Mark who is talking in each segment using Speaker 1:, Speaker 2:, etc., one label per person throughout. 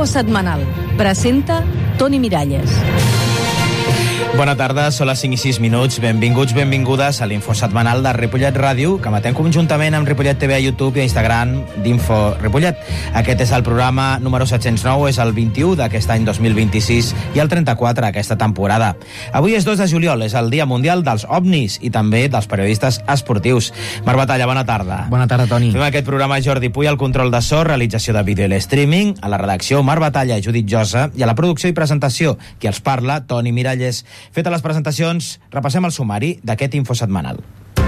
Speaker 1: Info setmanal. Presenta Toni Miralles.
Speaker 2: Bona tarda, són les 5 i 6 minuts. Benvinguts, benvingudes a l'Info setmanal de Ripollet Ràdio, que emetem conjuntament amb Ripollet TV a YouTube i a Instagram d'Info Ripollet. Aquest és el programa número 709, és el 21 d'aquest any 2026 i el 34 d'aquesta temporada. Avui és 2 de juliol, és el Dia Mundial dels OVNIs i també dels periodistes esportius. Marc Batalla, bona tarda.
Speaker 3: Bona tarda, Toni.
Speaker 2: Fem aquest programa Jordi Puy, al control de so, realització de vídeo i l'streaming, a la redacció Marc Batalla, Judit Josa, i a la producció i presentació, qui els parla, Toni Miralles. Fetes les presentacions, repassem el sumari d'aquest Info setmanal.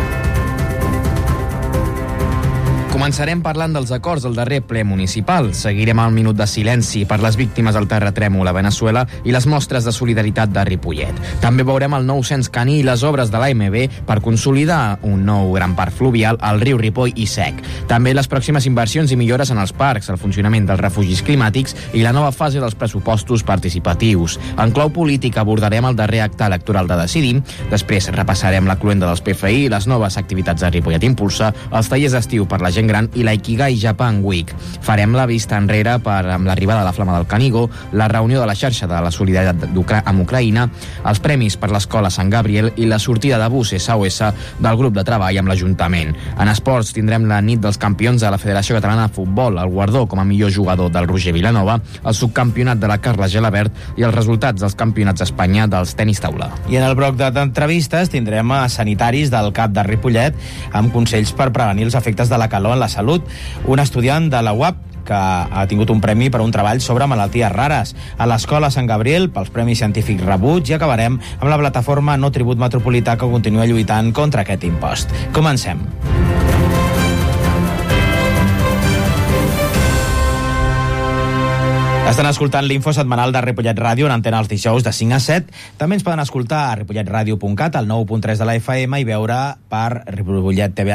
Speaker 3: Començarem parlant dels acords del darrer ple municipal. Seguirem el minut de silenci per les víctimes del terratrèmol a Veneçuela i les mostres de solidaritat de Ripollet. També veurem el nou cens caní i les obres de l'AMB per consolidar un nou gran parc fluvial al riu Ripoll i Sec. També les pròximes inversions i millores en els parcs, el funcionament dels refugis climàtics i la nova fase dels pressupostos participatius. En clau polític abordarem el darrer acte electoral de Decidim, després repassarem la cluenda dels PFI, les noves activitats de Ripollet Impulsa, els tallers d'estiu per la gent gran i la Ikigai Japan Week. Farem la vista enrere amb l'arribada de la Flama del Canigó, la reunió de la xarxa de la solidaritat amb Ucraïna, els premis per l'escola Sant Gabriel i la sortida de bus SOS del grup de treball amb l'Ajuntament. En esports tindrem la nit dels campions de la Federació Catalana de Futbol, el guardó com a millor jugador del Roger Vilanova, el subcampionat de la Carla Gelabert i els resultats dels campionats d'Espanya dels tenis taula.
Speaker 2: I en el bloc d'entrevistes tindrem a sanitaris del CAP de Ripollet amb consells per prevenir els efectes de la calor en la salut. Un estudiant de la UAP que ha tingut un premi per un treball sobre malalties rares. A l'Escola Sant Gabriel, pels premis científics rebuts, i acabarem amb la plataforma No Tribut Metropolità, que continua lluitant contra aquest impost. Comencem. Estan escoltant l'Info setmanal de Ripollet Ràdio en antena els dijous de 5 a 7. També ens poden escoltar a ripolletradio.cat, al 9.3 de la FM, i veure per Ripollet TV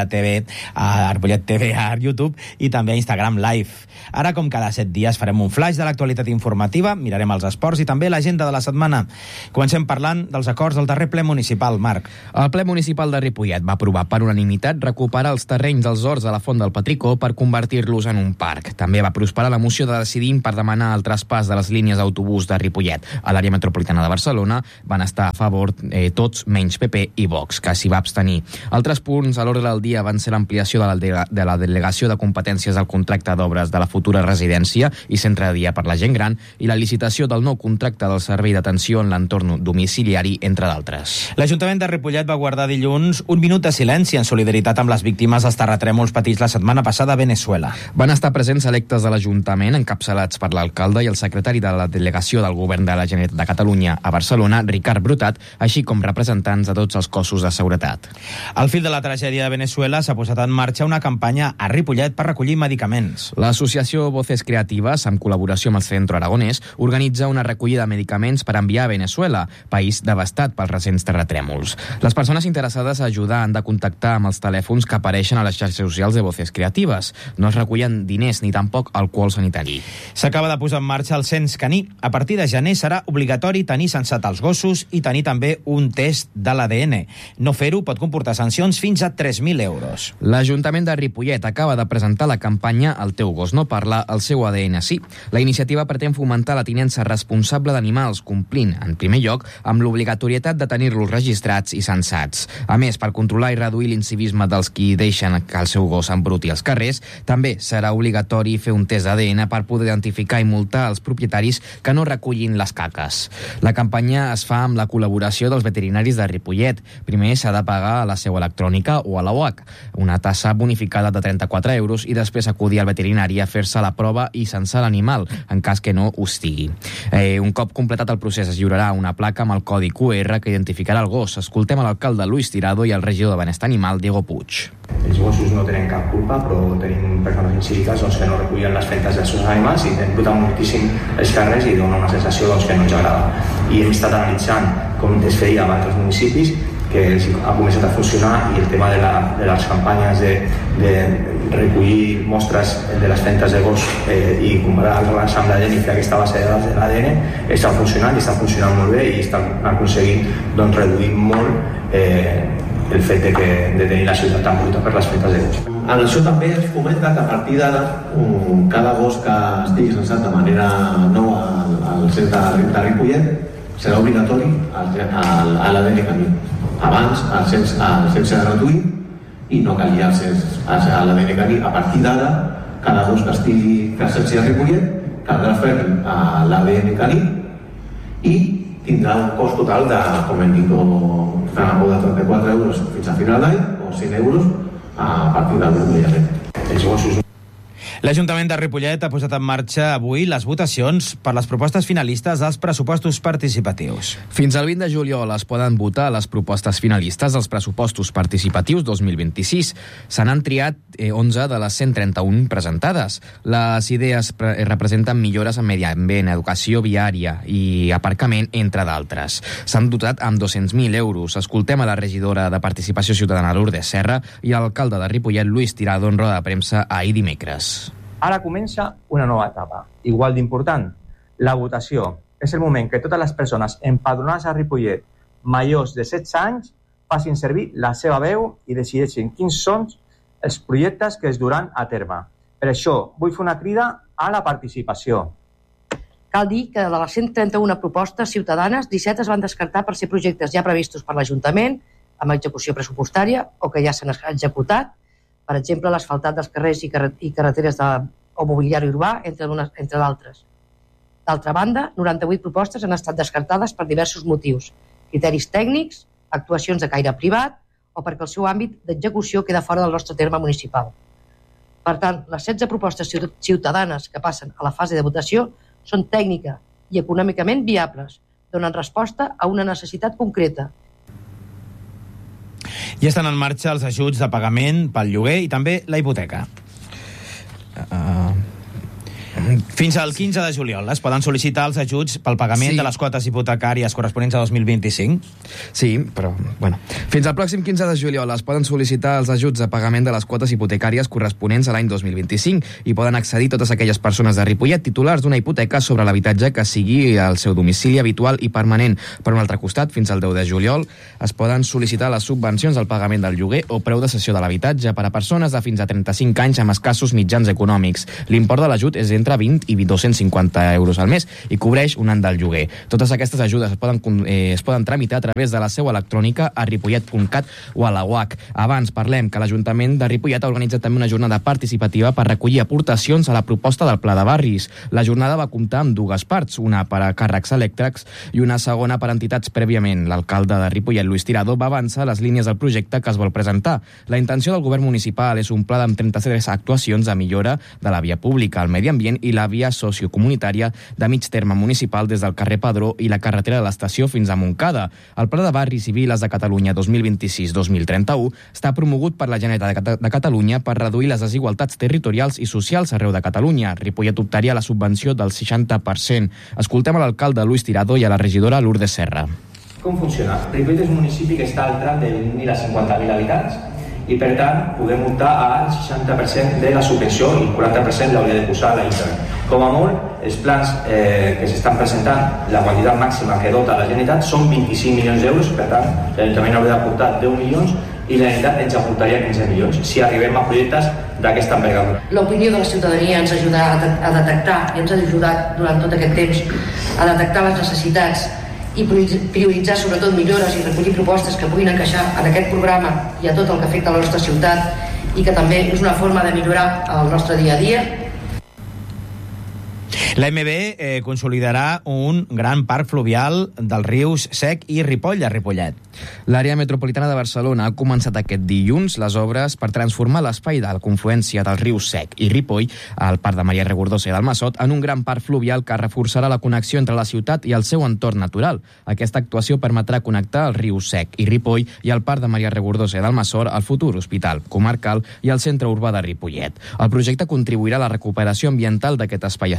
Speaker 2: a Ripollet TV a YouTube i també a Instagram Live. Ara, com cada 7 dies, farem un flash de l'actualitat informativa, mirarem els esports i també l'agenda de la setmana. Comencem parlant dels acords del darrer ple municipal, Marc.
Speaker 3: El ple municipal de Ripollet va aprovar per unanimitat recuperar els terrenys dels horts de la Font del Petricó per convertir-los en un parc. També va prosperar la moció de Decidim per demanar el traspàs de les línies d'autobús de Ripollet a l'àrea metropolitana de Barcelona. Van estar a favor tots menys PP i Vox, que s'hi va abstenir. Altres punts a l'ordre del dia van ser l'ampliació de la delegació de competències del contracte d'obres de la futura residència i centre de dia per la gent gran i la licitació del nou contracte del servei d'atenció en l'entorn domiciliari, entre d'altres.
Speaker 2: L'Ajuntament de Ripollet va guardar dilluns un minut de silenci en solidaritat amb les víctimes dels terratrèmols patits la setmana passada a Veneçuela.
Speaker 3: Van estar presents electes de l'Ajuntament, encapçalats per l'alcalde i el secretari de la delegació del Govern de la Generalitat de Catalunya a Barcelona, Ricard Brutat, així com representants de tots els cossos de seguretat.
Speaker 2: Al fil de la tragèdia de Veneçuela s'ha posat en marxa una campanya a Ripollet per recollir medicaments.
Speaker 3: L'associació Voces Creatives, en col·laboració amb el Centro Aragonès, organitza una recollida de medicaments per enviar a Veneçuela, país devastat pels recents terratrèmols. Les persones interessades a ajudar han de contactar amb els telèfons que apareixen a les xarxes socials de Voces Creatives. No es recullen diners ni tampoc alcohol sanitari.
Speaker 2: S'acaba de posar en marxa el cens caní. A partir de gener serà obligatori tenir censat els gossos i tenir també un test de l'ADN. No fer-ho pot comportar sancions fins a 3.000 euros.
Speaker 3: L'Ajuntament de Ripollet acaba de presentar la campanya El teu gos no parla, el seu ADN sí. La iniciativa pretén fomentar la tinença responsable d'animals, complint, en primer lloc, amb l'obligatorietat de tenir-los registrats i censats. A més, per controlar i reduir l'incivisme dels qui deixen que el seu gos embruti als carrers, també serà obligatori fer un test d'ADN per poder identificar i multar els propietaris que no recullin les caques. La campanya es fa amb la col·laboració dels veterinaris de Ripollet. Primer s'ha de pagar a la seu electrònica o a la UAC, una tassa bonificada de 34 euros, i després acudir al veterinari a fer-se la prova i censar l'animal, en cas que no ho estigui. Un cop completat el procés es lliurarà una placa amb el codi QR que identificarà el gos. Escoltem a l'alcalde Luis Tirado i el regidor de Benestar Animal, Diego Puig.
Speaker 4: Els gossos no tenen cap culpa, però tenim persones incíviques que no recullen les fentes dels seus animals i embrutan moltíssim els carrers i dona una sensació que no ens agrada. I hem estat analitzant com es feia a altres municipis, que ha començat a funcionar, i el tema de les campanyes de recollir mostres de les fentes de gos i comparar-les amb l'ADN i fer aquesta base de dades de l'ADN està funcionant, i està funcionant molt bé, i estan aconseguint reduir molt el fet de tenir la ciutat tan bruta per les fentes de gos.
Speaker 5: En això també es fomenta que a partir d'ara cada gos que estigui censat de manera nova al centre de Ripollet serà obligatori a l'ADN caní. Abans el cens era gratuït i no calia a l'ADN caní. A partir d'ara, cada gos que estigui censat a Ripollet caldrà fer l'ADN caní i tindrà un cost total de, com hem dit, de 34 euros fins a final d'any o 100 euros a partir del noviament. Els gossos.
Speaker 2: L'Ajuntament de Ripollet ha posat en marxa avui les votacions per les propostes finalistes als pressupostos participatius.
Speaker 3: Fins al 20 de juliol es poden votar les propostes finalistes als pressupostos participatius 2026. Se n'han triat 11 de les 131 presentades. Les idees representen millores en medi ambient, educació viària i aparcament, entre d'altres. S'han dotat amb 200.000 euros. Escoltem a la regidora de Participació Ciutadana, Lourdes Serra, i a l'alcalde de Ripollet, Luis Tirado, en roda de premsa ahir dimecres.
Speaker 6: Ara comença una nova etapa, igual d'important, la votació. És el moment que totes les persones empadronades a Ripollet, majors de 16 anys, facin servir la seva veu i decideixin quins són els projectes que es duran a terme. Per això, vull fer una crida a la participació.
Speaker 7: Cal dir que de les 131 propostes ciutadanes, 17 es van descartar per ser projectes ja previstos per l'Ajuntament, amb execució pressupostària o que ja s'han executat, per exemple, l'asfaltat dels carrers i carreteres o mobiliari urbà, entre d'altres. D'altra banda, 98 propostes han estat descartades per diversos motius, criteris tècnics, actuacions de caire privat o perquè el seu àmbit d'execució queda fora del nostre terme municipal. Per tant, les 16 propostes ciutadanes que passen a la fase de votació són tècnica i econòmicament viables, donen resposta a una necessitat concreta.
Speaker 2: Ja estan en marxa els ajuts de pagament pel lloguer i també la hipoteca. Fins al 15 de juliol es poden sol·licitar els ajuts pel pagament de les quotes hipotecàries corresponents a 2025?
Speaker 3: Sí, però, bueno. Fins al pròxim 15 de juliol es poden sol·licitar els ajuts de pagament de les quotes hipotecàries corresponents a l'any 2025 i poden accedir totes aquelles persones de Ripollet titulars d'una hipoteca sobre l'habitatge que sigui el seu domicili habitual i permanent. Per un altre costat, fins al 10 de juliol es poden sol·licitar les subvencions al pagament del lloguer o preu de cessió de l'habitatge per a persones de fins a 35 anys amb escassos mitjans econòmics. L'import de l'ajut és entre 20 i 250 euros al mes i cobreix un any del lloguer. Totes aquestes ajudes es poden tramitar a través de la seu electrònica a ripollet.cat o a la UAC. Abans parlem que l'Ajuntament de Ripollet ha organitzat també una jornada participativa per recollir aportacions a la proposta del Pla de Barris. La jornada va comptar amb dues parts, una per a càrrecs elèctrics i una segona per a entitats prèviament. L'alcalde de Ripollet, Luis Tirado, va avançar les línies del projecte que es vol presentar. La intenció del govern municipal és un pla amb 33 actuacions de millora de la via pública, el medi ambient i la via sociocomunitària de mig terme municipal des del carrer Padró i la carretera de l'estació fins a Montcada. El Pla de Barris i Viles de Catalunya 2026-2031 està promogut per la Generalitat de Catalunya per reduir les desigualtats territorials i socials arreu de Catalunya. Ripollet optaria a la subvenció del 60%. Escoltem a l'alcalde Luis Tirado i a la regidora Lourdes Serra.
Speaker 4: Com funciona? Ripollet és un municipi que està al tram de 20.000 a 50.000 habitants i per tant podem optar al 60% de la subvenció i el 40% l'hauria de posar a l'Ajuntament. Com a molt, els plans que s'estan presentant, la quantitat màxima que dota la Generalitat són 25 milions d'euros, per tant l'Ajuntament hauria d'aportar 10 milions i la Generalitat ens aportaria 15 milions si arribem a projectes d'aquesta envergadura.
Speaker 7: L'opinió de la ciutadania ens ajuda a detectar i ens ha ajudat durant tot aquest temps a detectar les necessitats i prioritzar sobretot millores i recollir propostes que puguin encaixar en aquest programa i a tot el que afecta a la nostra ciutat i que també és una forma de millorar el nostre dia a dia.
Speaker 2: L'AMB consolidarà un gran parc fluvial dels rius Sec i Ripoll a Ripollet.
Speaker 3: L'àrea metropolitana de Barcelona ha començat aquest dilluns les obres per transformar l'espai de la confluència del riu Sec i Ripoll al Parc de Maria Regordosa i del Massot en un gran parc fluvial que reforçarà la connexió entre la ciutat i el seu entorn natural. Aquesta actuació permetrà connectar el riu Sec i Ripoll i el Parc de Maria Regordosa i del Massot al futur Hospital Comarcal i al centre urbà de Ripollet. El projecte contribuirà a la recuperació ambiental d'aquest espai estratègic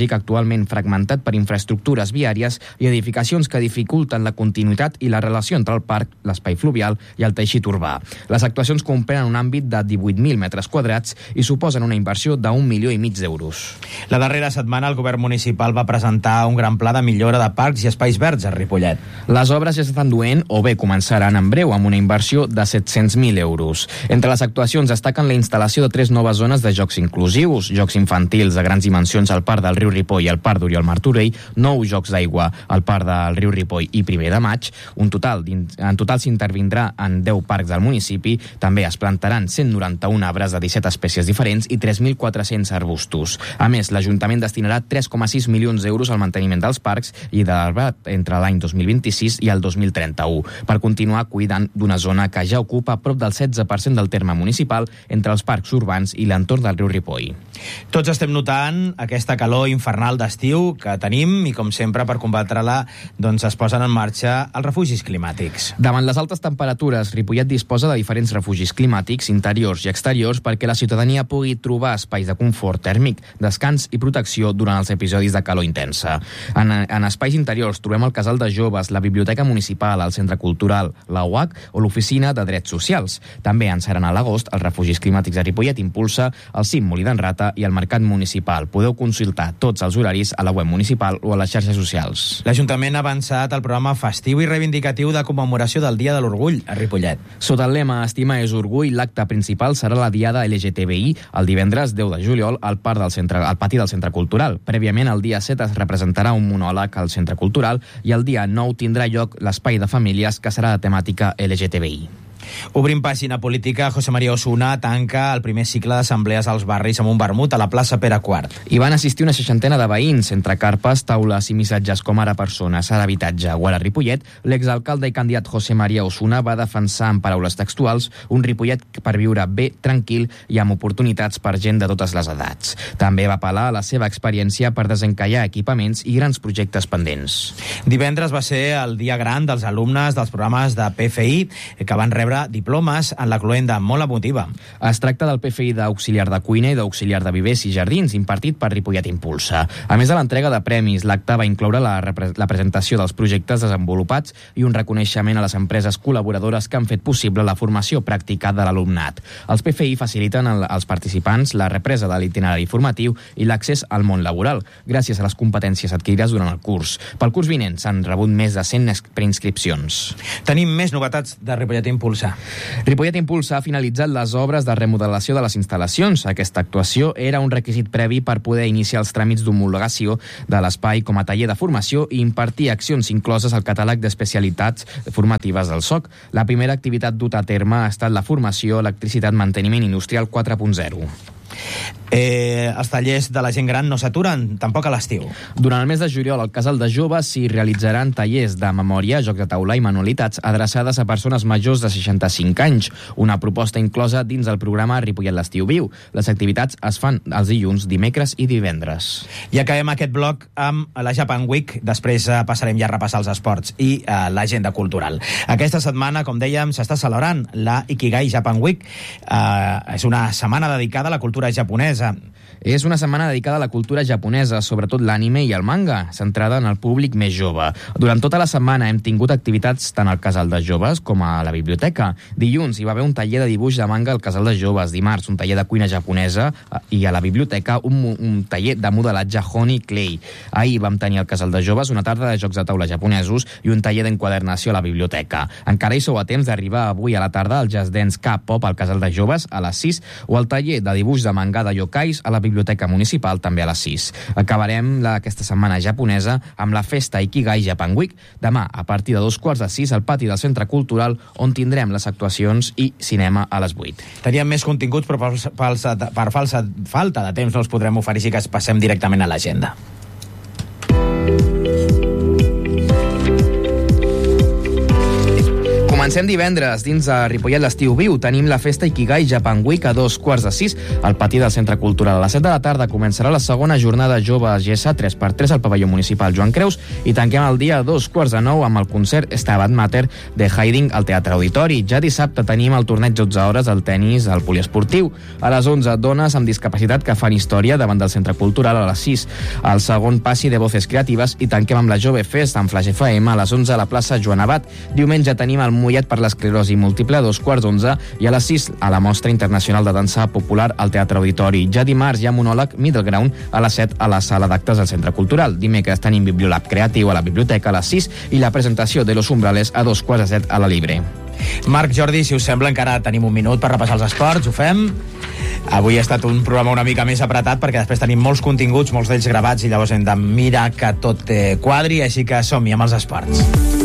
Speaker 3: públic actualment fragmentat per infraestructures viàries i edificacions que dificulten la continuïtat i la relació entre el parc, l'espai fluvial i el teixit urbà. Les actuacions comprenen un àmbit de 18.000 metres quadrats i suposen una inversió d'1,5 milió d'euros.
Speaker 2: La darrera setmana el govern municipal va presentar un gran pla de millora de parcs i espais verds a Ripollet.
Speaker 3: Les obres ja s'estan duent o bé començaran en breu amb una inversió de 700.000 euros. Entre les actuacions destaquen la instal·lació de 3 noves zones de jocs inclusius, jocs infantils de grans dimensions al Parc del Riu Ripoll i al Parc d'Oriol Martorell, 9 jocs d'aigua al Parc del Riu Ripoll i 1 de maig. En total s'intervindrà en 10 parcs del municipi. També es plantaran 191 arbres de 17 espècies diferents i 3.400 arbustos. A més, l'Ajuntament destinarà 3,6 milions d'euros al manteniment dels parcs i de l'arbre entre l'any 2026 i el 2031, per continuar cuidant d'una zona que ja ocupa prop del 16% del terme municipal entre els parcs urbans i l'entorn del riu Ripoll.
Speaker 2: Tots estem notant aquesta calor infernal d'estiu que tenim i, com sempre, per combatre-la, doncs es posen en marxa els refugis climàtics.
Speaker 3: Davant les altes temperatures, Ripollet disposa de diferents refugis climàtics, interiors i exteriors, perquè la ciutadania pugui trobar espais de confort tèrmic, descans i protecció durant els episodis de calor intensa. En espais interiors trobem el Casal de Joves, la Biblioteca Municipal, el Centre Cultural, la UAC o l'Oficina de Drets Socials. També en seran a l'agost els refugis climàtics de Ripollet Impulsa, el CIM Molí d'en Rata i el Mercat Municipal. Podeu consultar tots els horaris a la web municipal o a les xarxes socials.
Speaker 2: L'Ajuntament ha avançat el programa festiu i reivindicatiu de commemoració del Dia de l'Orgull a Ripollet.
Speaker 3: Sota el lema Estima és orgull, l'acte principal serà la Diada LGTBI el divendres 10 de juliol al pati del Centre Cultural. Prèviament, el dia 7 es representarà un monòleg al Centre Cultural i el dia 9 tindrà lloc l'espai de famílies, que serà de temàtica LGTBI.
Speaker 2: Obrim pàgina política. José María Osuna tanca el primer cicle d'assemblees als barris amb un vermut a la plaça Pere IV.
Speaker 3: Hi van assistir una 60 de veïns, entre carpes, taules i missatges com ara persones, ara habitatge o ara Ripollet. L'exalcalde i candidat José María Osuna va defensar en paraules textuals un Ripollet per viure bé, tranquil i amb oportunitats per gent de totes les edats. També va apel·lar a la seva experiència per desencallar equipaments i grans projectes pendents.
Speaker 2: Divendres va ser el dia gran dels alumnes dels programes de PFI que van rebre diplomes en la cloenda molt emotiva.
Speaker 3: Es tracta del PFI d'auxiliar de cuina i d'auxiliar de vivers i jardins, impartit per Ripollet Impulsa. A més de l'entrega de premis, l'acte va incloure la presentació dels projectes desenvolupats i un reconeixement a les empreses col·laboradores que han fet possible la formació pràctica de l'alumnat. Els PFI faciliten als participants la represa de l'itinerari formatiu i l'accés al món laboral, gràcies a les competències adquirides durant el curs. Pel curs vinent s'han rebut més de 100 preinscripcions.
Speaker 2: Tenim més novetats de Ripollet Impulsa.
Speaker 3: Ripollet Impulsa ha finalitzat les obres de remodelació de les instal·lacions. Aquesta actuació era un requisit previ per poder iniciar els tràmits d'homologació de l'espai com a taller de formació i impartir accions incloses al catàleg d'especialitats formatives del SOC. La primera activitat duta a terme ha estat la formació Electricitat Manteniment Industrial 4.0.
Speaker 2: Els tallers de la gent gran no s'aturen, tampoc a l'estiu.
Speaker 3: Durant el mes de juliol al Casal de Joves s'hi realitzaran tallers de memòria, jocs de taula i manualitats adreçades a persones majors de 65 anys, una proposta inclosa dins del programa Ripollet l'Estiu Viu. Les activitats es fan els dilluns, dimecres i divendres.
Speaker 2: I acabem aquest bloc amb la Japan Week, després passarem ja a repassar els esports i l'agenda cultural. Aquesta setmana, com dèiem, s'està celebrant la Ikigai Japan Week. És una setmana dedicada a la cultura japonesa.
Speaker 3: És una setmana dedicada a la cultura japonesa, sobretot l'anime i el manga, centrada en el públic més jove. Durant tota la setmana hem tingut activitats tant al Casal de Joves com a la biblioteca. Dilluns hi va haver un taller de dibuix de manga al Casal de Joves, dimarts un taller de cuina japonesa i a la biblioteca un taller de modelatge Honey Clay. Ahir vam tenir al Casal de Joves una tarda de jocs de taula japonesos i un taller d'enquadernació a la biblioteca. Encara hi sou a temps d'arribar avui a la tarda al Jazz Dance K-Pop al Casal de Joves a les 6 o al taller de dibuix de manga de yokais a la Biblioteca Municipal també a les 6. Acabarem aquesta setmana japonesa amb la festa Ikigai Japan Week, demà a partir de 2:45 al pati del Centre Cultural, on tindrem les actuacions i cinema a les 8.
Speaker 2: Teníem més continguts, però per falta de temps no els podrem oferir, així que passem directament a l'agenda.
Speaker 3: Comencem divendres. Dins de Ripollet l'Estiu Viu tenim la festa Ikigai Japan Week a 5:45 al pati del Centre Cultural. A les 7 de la tarda començarà la segona jornada jove GESA 3x3 al pavelló municipal Joan Creus i tanquem el dia a 8:45 amb el concert Stabat Mater de Haydn al Teatre Auditori. Ja dissabte tenim el torneig 12 hores al tenis al poliesportiu. A les 11, dones amb discapacitat que fan història davant del Centre Cultural. A les 6, el segon passi de Voces Creatives i tanquem amb la Jove Fest amb Flash FM a les 11 a la plaça Joan Abat. Diumenge tenim el Mollet per l'esclerosi múltiple a 2:15 i a les 6 a la Mostra Internacional de Dansa Popular al Teatre Auditori. Ja dimarts hi ha monòleg Middle Ground a les 7 a la sala d'actes del Centre Cultural. Dimecres tenim Bibliolab Creatiu a la biblioteca a les 6 i la presentació de Los Umbrales a 2:15 a la Libre.
Speaker 2: Marc, Jordi, si us sembla, encara tenim un minut per repassar els esports, ho fem? Avui ha estat un programa una mica més apretat perquè després tenim molts continguts, molts d'ells gravats i llavors hem de mirar que tot quadri, així que som-hi amb els esports.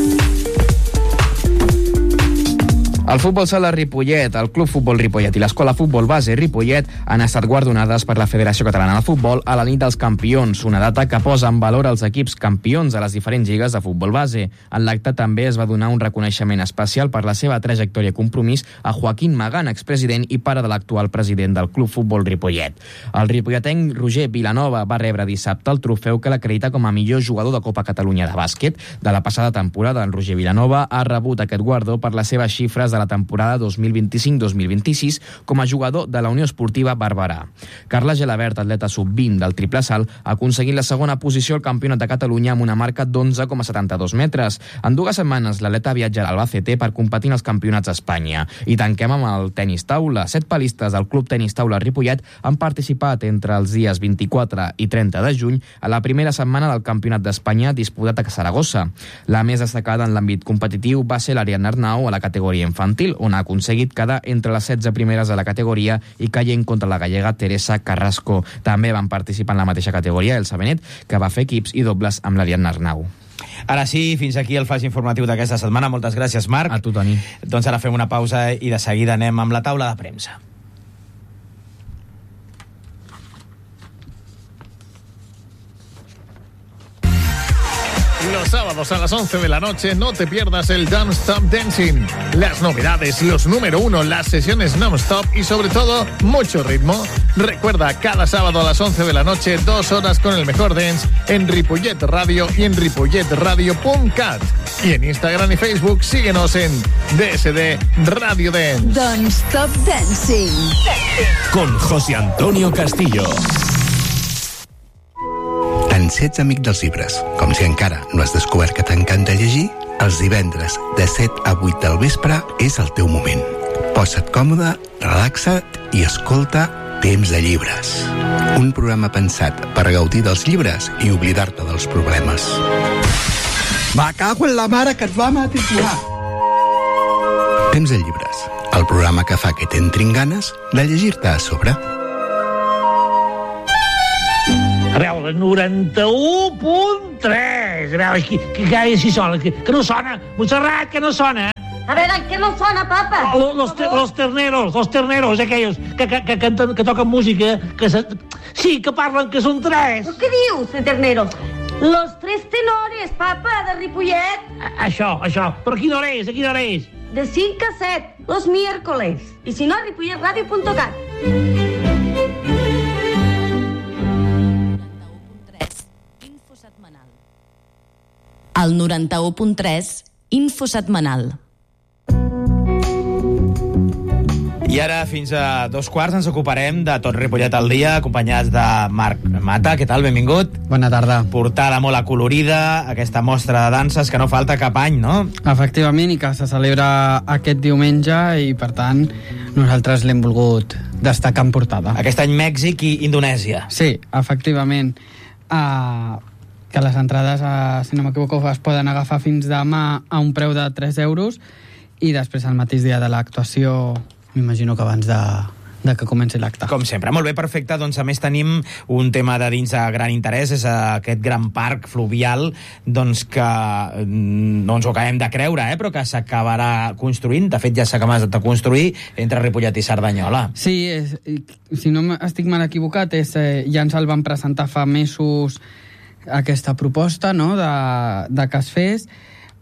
Speaker 3: El futbol sala Ripollet, el Club Futbol Ripollet i l'Escola Futbol Base Ripollet han estat guardonades per la Federació Catalana de Futbol a la nit dels campions, una data que posa en valor els equips campions a les diferents lligues de futbol base. En l'acte també es va donar un reconeixement especial per la seva trajectòria i compromís a Joaquín Magán, expresident i pare de l'actual president del Club Futbol Ripollet. El ripolletenc Roger Vilanova va rebre dissabte el trofeu que l'acredita com a millor jugador de Copa Catalunya de bàsquet. De la passada temporada, el Roger Vilanova ha rebut aquest guardó per les seves xifres de la temporada 2025-2026 com a jugador de la Unió Esportiva Barberà. Carles Gelabert, atleta sub-20 del triple salt, ha aconseguit la segona posició al Campionat de Catalunya amb una marca d'11,72 metres. En 2 setmanes, l'atleta viatjarà al Albacete per competir en els campionats d'Espanya. I tanquem amb el tenis taula. 7 palistes del Club Tenis Taula Ripollet han participat entre els dies 24 i 30 de juny a la primera setmana del Campionat d'Espanya disputat a Saragossa. La més destacada en l'àmbit competitiu va ser l'Ariadna Arnau a la categoria infantil, on ha aconseguit quedar entre les 16 primeres de la categoria i caient contra la gallega Teresa Carrasco. També van participar en la mateixa categoria Elsa Benet, que va fer equips i dobles amb l'Ariadna Arnau.
Speaker 2: Ara sí, fins aquí el flash informatiu d'aquesta setmana. Moltes gràcies, Marc.
Speaker 3: A tu, Toni.
Speaker 2: Doncs ara fem una pausa i de seguida anem amb la taula de premsa.
Speaker 8: Los sábados a las 11 de la noche no te pierdas el Don't Stop Dancing. Las novedades, los número 1, las sesiones non-stop y sobre todo mucho ritmo. Recuerda, cada sábado a las 11 de la noche 2 horas con el mejor dance en Ripollet Radio y en ripolletradio.cat. Y en Instagram y Facebook síguenos en DSD Radio Dance.
Speaker 9: Don't Stop Dancing.
Speaker 10: Con José Antonio Castillo.
Speaker 11: Ets amic dels llibres. Com si encara no has descobert que t'encanta llegir, els divendres de 7 a 8 del vespre és el teu moment. Posa't còmode, relaxa't i escolta Temps de Llibres. Un programa pensat per gaudir dels llibres i oblidar-te dels problemes.
Speaker 12: Va, cago en la mare que et va matricular!
Speaker 11: Temps de Llibres, el programa que fa que t'entrin ganes de llegir-te a sobre.
Speaker 13: A veure, 91.3. A veure, que si sona, que no sona. Montserrat, que no sona.
Speaker 14: A veure, què no sona, papa?
Speaker 13: Los terneros, aquells que toquen música, sí, que parlen que són 3.
Speaker 14: Què dius, de terneros? Los 3 tenores, papa, de Ripollet.
Speaker 13: Això. Però a quina hora és?
Speaker 14: De 5 a 7, los miércoles. I si no, a ripolletradio.cat.
Speaker 1: El 91.3, Info Setmanal.
Speaker 2: I ara, fins a 2:15, ens ocuparem de tot Ripollet al dia, acompanyats de Marc Mata. Què tal? Benvingut.
Speaker 15: Bona tarda.
Speaker 2: Portada molt acolorida, aquesta mostra de danses que no falta cap any, no?
Speaker 15: Efectivament, i que se celebra aquest diumenge i, per tant, nosaltres l'hem volgut destacar en portada.
Speaker 2: Aquest any Mèxic i Indonèsia.
Speaker 15: Sí, efectivament. Que les entrades, si no m'equivoco, es poden agafar fins demà a un preu de 3 euros i després el mateix dia de l'actuació, m'imagino que abans de que comenci l'acte.
Speaker 2: Com sempre. Molt bé, perfecte. Doncs a més tenim un tema de dins de gran interès, és aquest gran parc fluvial que no ens ho acabem de creure, però que s'acabarà construint. De fet, ja s'ha acabat de construir entre Ripollet i Cerdanyola.
Speaker 15: Sí, si no estic mal equivocat, ja ens el van presentar fa mesos aquesta proposta, no?, de que es fes.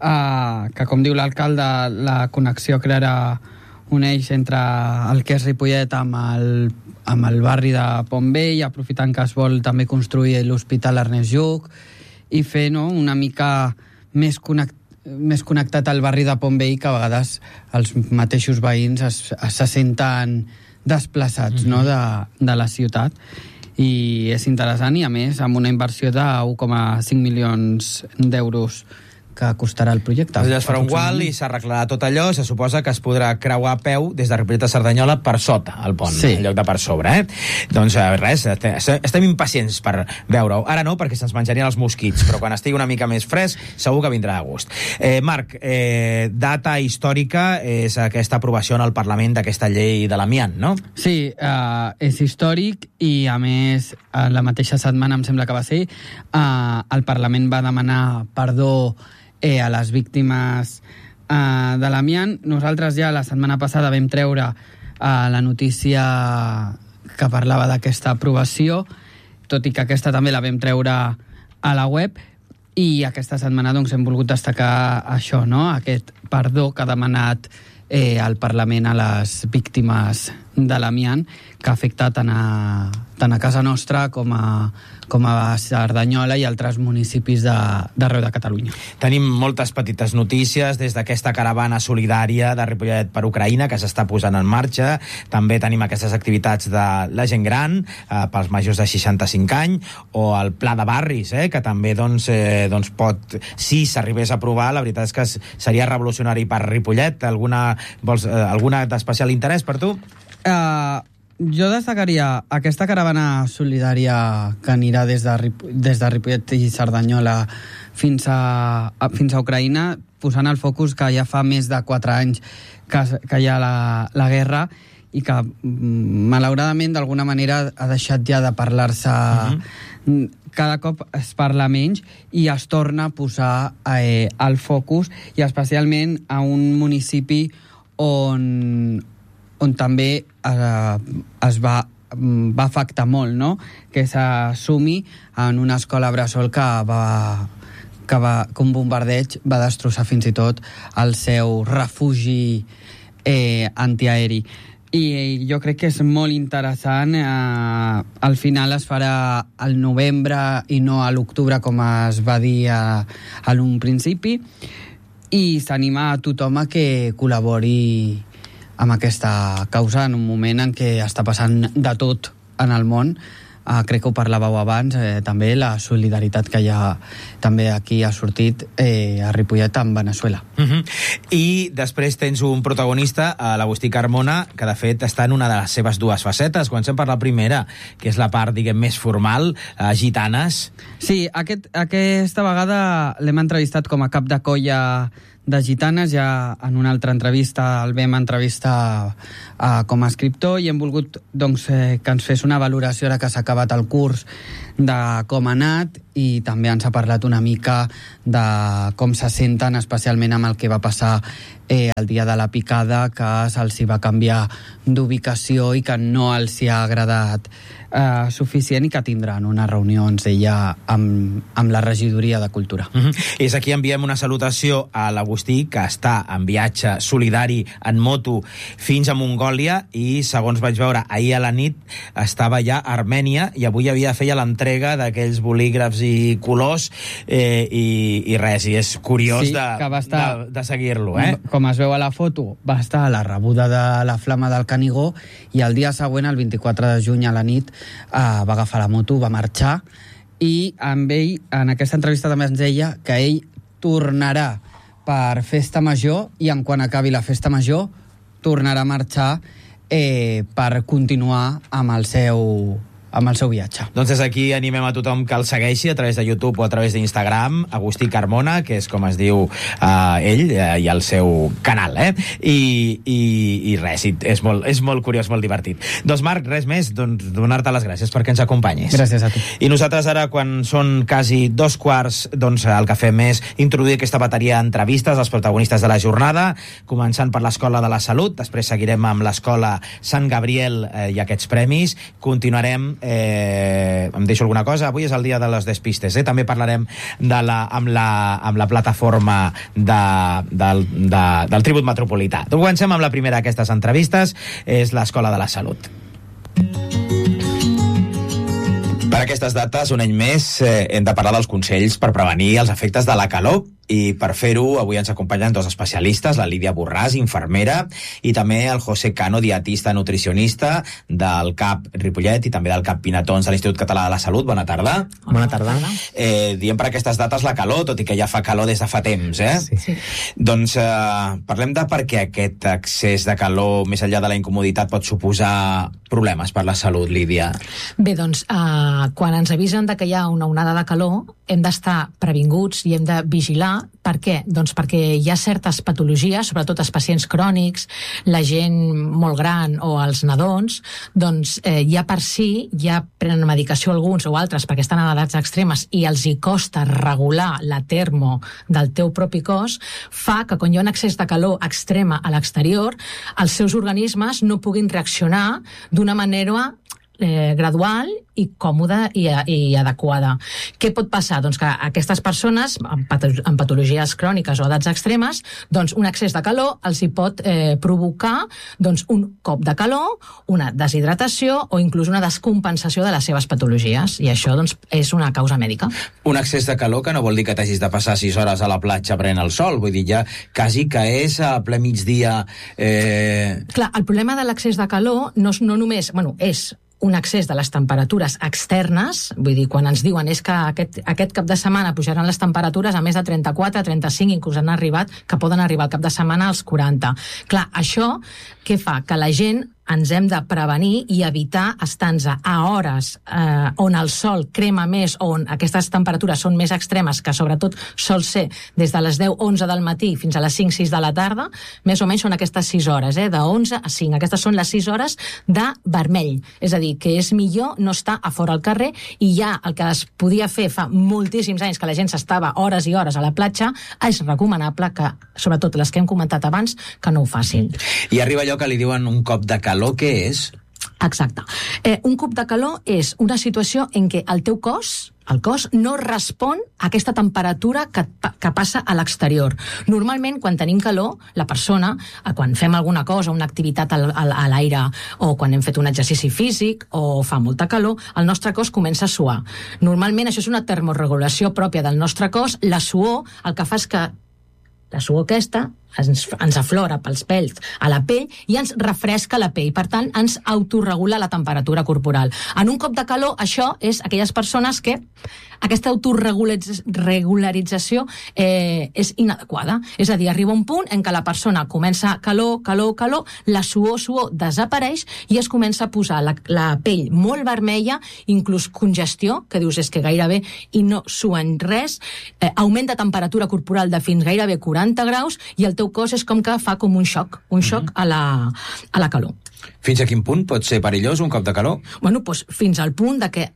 Speaker 15: que, com diu l'alcalde, la connexió crearà un eix entre el que és Ripollet amb el barri de Pont Vell, aprofitant que es vol també construir l'Hospital Ernest Lluch i fer, no, una mica més connectat al barri de Pont Vell, que a vegades els mateixos veïns se senten desplaçats, no, de la ciutat. I és interessant, i a més amb una inversió de 1,5 milions d'euros que costarà el projecte.
Speaker 2: Es farà un gual i s'arreglarà tot allò. Se suposa que es podrà creuar a peu des de Ripollet a Cerdanyola per sota el pont, sí, en lloc de per sobre, Doncs res, estem impacients per veure-ho. Ara no, perquè se'ns menjarien els mosquits, però quan estigui una mica més fresc segur que vindrà a gust. Marc, data històrica és aquesta aprovació en el Parlament d'aquesta llei de l'amiant, no?
Speaker 15: Sí, és històric, i a més la mateixa setmana, em sembla que va ser, el Parlament va demanar perdó a les víctimes de l'amiant. Nosaltres ja la setmana passada vam treure la notícia que parlava d'aquesta aprovació, tot i que aquesta també la vam treure a la web, i aquesta setmana doncs, hem volgut destacar això, no? Aquest perdó que ha demanat el Parlament a les víctimes de l'amiant, que ha afectat tant a casa nostra com a Cerdanyola i altres municipis d'arreu de Catalunya.
Speaker 2: Tenim moltes petites notícies des d'aquesta caravana solidària de Ripollet per Ucraïna que s'està posant en marxa. També tenim aquestes activitats de la gent gran pels majors de 65 anys, o el pla de barris, que també doncs pot, si s'arribés a aprovar, la veritat és que seria revolucionari per Ripollet. Alguna d'especial interès per tu?
Speaker 15: Jo destacaria aquesta caravana solidària que anirà des de Ripollet i Cerdanyola fins a Ucraïna, posant el focus que ja fa més de 4 anys que hi ha la guerra, i que malauradament d'alguna manera ha deixat ja de parlar-se. Cada cop es parla menys i es torna a posar el focus, i especialment a un municipi on també es va afectar molt, no? Que s'assumi en una escola bressol que un bombardeig va destrossar fins i tot el seu refugi antiaeri. I jo crec que és molt interessant. Al final es farà al novembre i no a l'octubre, com es va dir en un principi, i s'anima a tothom a que col·labori amb aquesta causa en un moment en què està passant de tot en el món. Crec que ho parlàveu abans, també la solidaritat que ja també aquí ha sortit a Ripollet amb Venezuela.
Speaker 2: I després tens un protagonista, l'Agustí Carmona, que de fet està en una de les seves dues facetes. Comencem per la primera, que és la part, diguem, més formal, Gitanes.
Speaker 15: Sí, aquesta vegada l'hem entrevistat com a cap de colla de Gitanes. Ja en una altra entrevista el vam entrevistar com a escriptor, i hem volgut doncs, que ens fes una valoració ara que s'ha acabat el curs de com ha anat, i també ens ha parlat una mica de com se senten, especialment amb el que va passar el dia de la picada, que se'ls va canviar d'ubicació i que no els hi ha agradat suficient, i que tindran unes reunions ella amb la regidoria de Cultura.
Speaker 2: I és aquí enviem una salutació a l'Agustí, que està en viatge solidari en moto fins a Mongòlia, i segons vaig veure ahir a la nit estava ja a Armènia, i avui feia l'entrega d'aquells bolígrafs i colors, i res, i és curiós de seguir-lo.
Speaker 15: Com es veu a la foto, va estar a la rebuda de la Flama del Canigó, i el dia següent, el 24 de juny a la nit, va agafar la moto, va marxar, i amb ell, en aquesta entrevista també ens deia que ell tornarà per Festa Major, i en quan acabi la Festa Major tornarà a marxar per continuar amb el seu viatge.
Speaker 2: Doncs des d'aquí animem a tothom que el segueixi a través de YouTube o a través d'Instagram, Agustí Carmona, que és com es diu ell, i el seu canal, i res, és molt curiós, molt divertit. Doncs Marc, res més, doncs donar-te les gràcies perquè ens acompanyis.
Speaker 15: Gràcies a tu.
Speaker 2: I nosaltres ara, quan són quasi 2:15, doncs el que fem és introduir aquesta bateria d'entrevistes als protagonistes de la jornada, començant per l'Escola de la Salut, després seguirem amb l'Escola Sant Gabriel i aquests premis, continuarem em deixo alguna cosa, avui és el dia de les despistes, també parlarem amb la plataforma del Tribut Metropolità. Comencem amb la primera d'aquestes entrevistes, és l'Escola de la Salut. Per aquestes dates, un any més, hem de parlar dels consells per prevenir els efectes de la calor, i per fer-ho avui ens acompanyen dos especialistes, la Lídia Borràs, infermera, i també el José Cano, dietista nutricionista del CAP Ripollet i també del CAP Pinatons de l'Institut Català de la Salut. Bona tarda.
Speaker 16: Bona tarda.
Speaker 2: Diem per aquestes dates la calor, tot i que ja fa calor des de fa temps,
Speaker 16: Sí.
Speaker 2: Doncs parlem de per què aquest excés de calor, més enllà de la incomoditat, pot suposar problemes per la salut, Lídia.
Speaker 16: Bé, doncs, quan ens avisen que hi ha una onada de calor, hem d'estar previnguts i hem de vigilar. Per què? Doncs perquè hi ha certes patologies, sobretot els pacients crònics, la gent molt gran o els nadons, doncs ja per si ja prenen medicació alguns o altres perquè estan en edats extremes i els hi costa regular la termo del teu propi cos, fa que quan hi ha un excés de calor extrema a l'exterior, els seus organismes no puguin reaccionar d'una manera gradual i còmoda i adequada. Què pot passar? Doncs que aquestes persones amb patologies cròniques o edats extremes, doncs un excés de calor els hi pot provocar doncs un cop de calor, una deshidratació o inclús una descompensació de les seves patologies, i això doncs és una causa mèdica.
Speaker 2: Un excés de calor que no vol dir que t'hagis de passar 6 hores a la platja prenent el sol, vull dir, ja quasi que és a ple migdia...
Speaker 16: Clar, el problema de l'excés de calor no només, és un excés de les temperatures externes, vull dir, quan ens diuen és que aquest cap de setmana pujaran les temperatures a més de 34, 35, inclús han arribat, que poden arribar al cap de setmana als 40. Clar, això què fa? Que la gent ens hem de prevenir i evitar estar-nos a hores on el sol crema més o on aquestes temperatures són més extremes, que sobretot sol ser des de les 10-11 del matí fins a les 5-6 de la tarda, més o menys són aquestes 6 hores, de 11 a 5. Aquestes són les 6 hores de vermell, és a dir, que és millor no estar a fora al carrer, i ja el que es podia fer fa moltíssims anys, que la gent s'estava hores i hores a la platja, és recomanable que, sobretot les que hem comentat abans, que no ho facin.
Speaker 2: I arriba allò que li diuen un cop de calor, què és?
Speaker 16: Exacte. Un cop de calor és una situació en què el teu cos, no respon a aquesta temperatura que passa a l'exterior. Normalment, quan tenim calor, la persona, quan fem alguna cosa, una activitat a l'aire, o quan hem fet un exercici físic, o fa molta calor, el nostre cos comença a suar. Normalment, això és una termorregulació pròpia del nostre cos. La suor, el que fa és que la suor aquesta ens aflora pels pells a la pell i ens refresca la pell, per tant ens autorregula la temperatura corporal. En un cop de calor, això és aquelles persones que aquesta autorregularització és inadequada, és a dir, arriba un punt en què la persona comença calor, la suor desapareix i es comença a posar la pell molt vermella, inclús congestió, que dius és que gairebé i no suen res, augment de temperatura corporal de fins gairebé 40 graus i el teu cos és com que fa com un xoc a la calor.
Speaker 2: Fins a quin punt pot ser perillós un cop de calor?
Speaker 16: Doncs fins al punt de que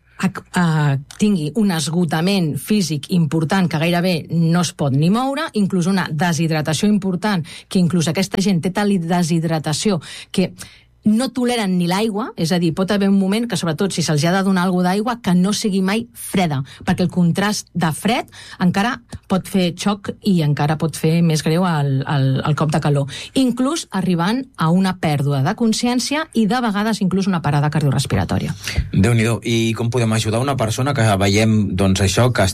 Speaker 16: tingui un esgotament físic important que gairebé no es pot ni moure, inclús una deshidratació important, que inclús aquesta gent té tal deshidratació que no toleren ni l'aigua, és a dir, pot haver un moment que, sobretot, si se'ls ha de donar alguna d'aigua, que no sigui mai freda, perquè el contrast de fred encara pot fer xoc i encara pot fer més greu el cop de calor. Inclús arribant a una pèrdua de consciència i, de vegades, inclús una parada cardiorrespiratòria.
Speaker 2: Déu-n'hi-do. I com podem ajudar una persona que veiem, doncs, això, que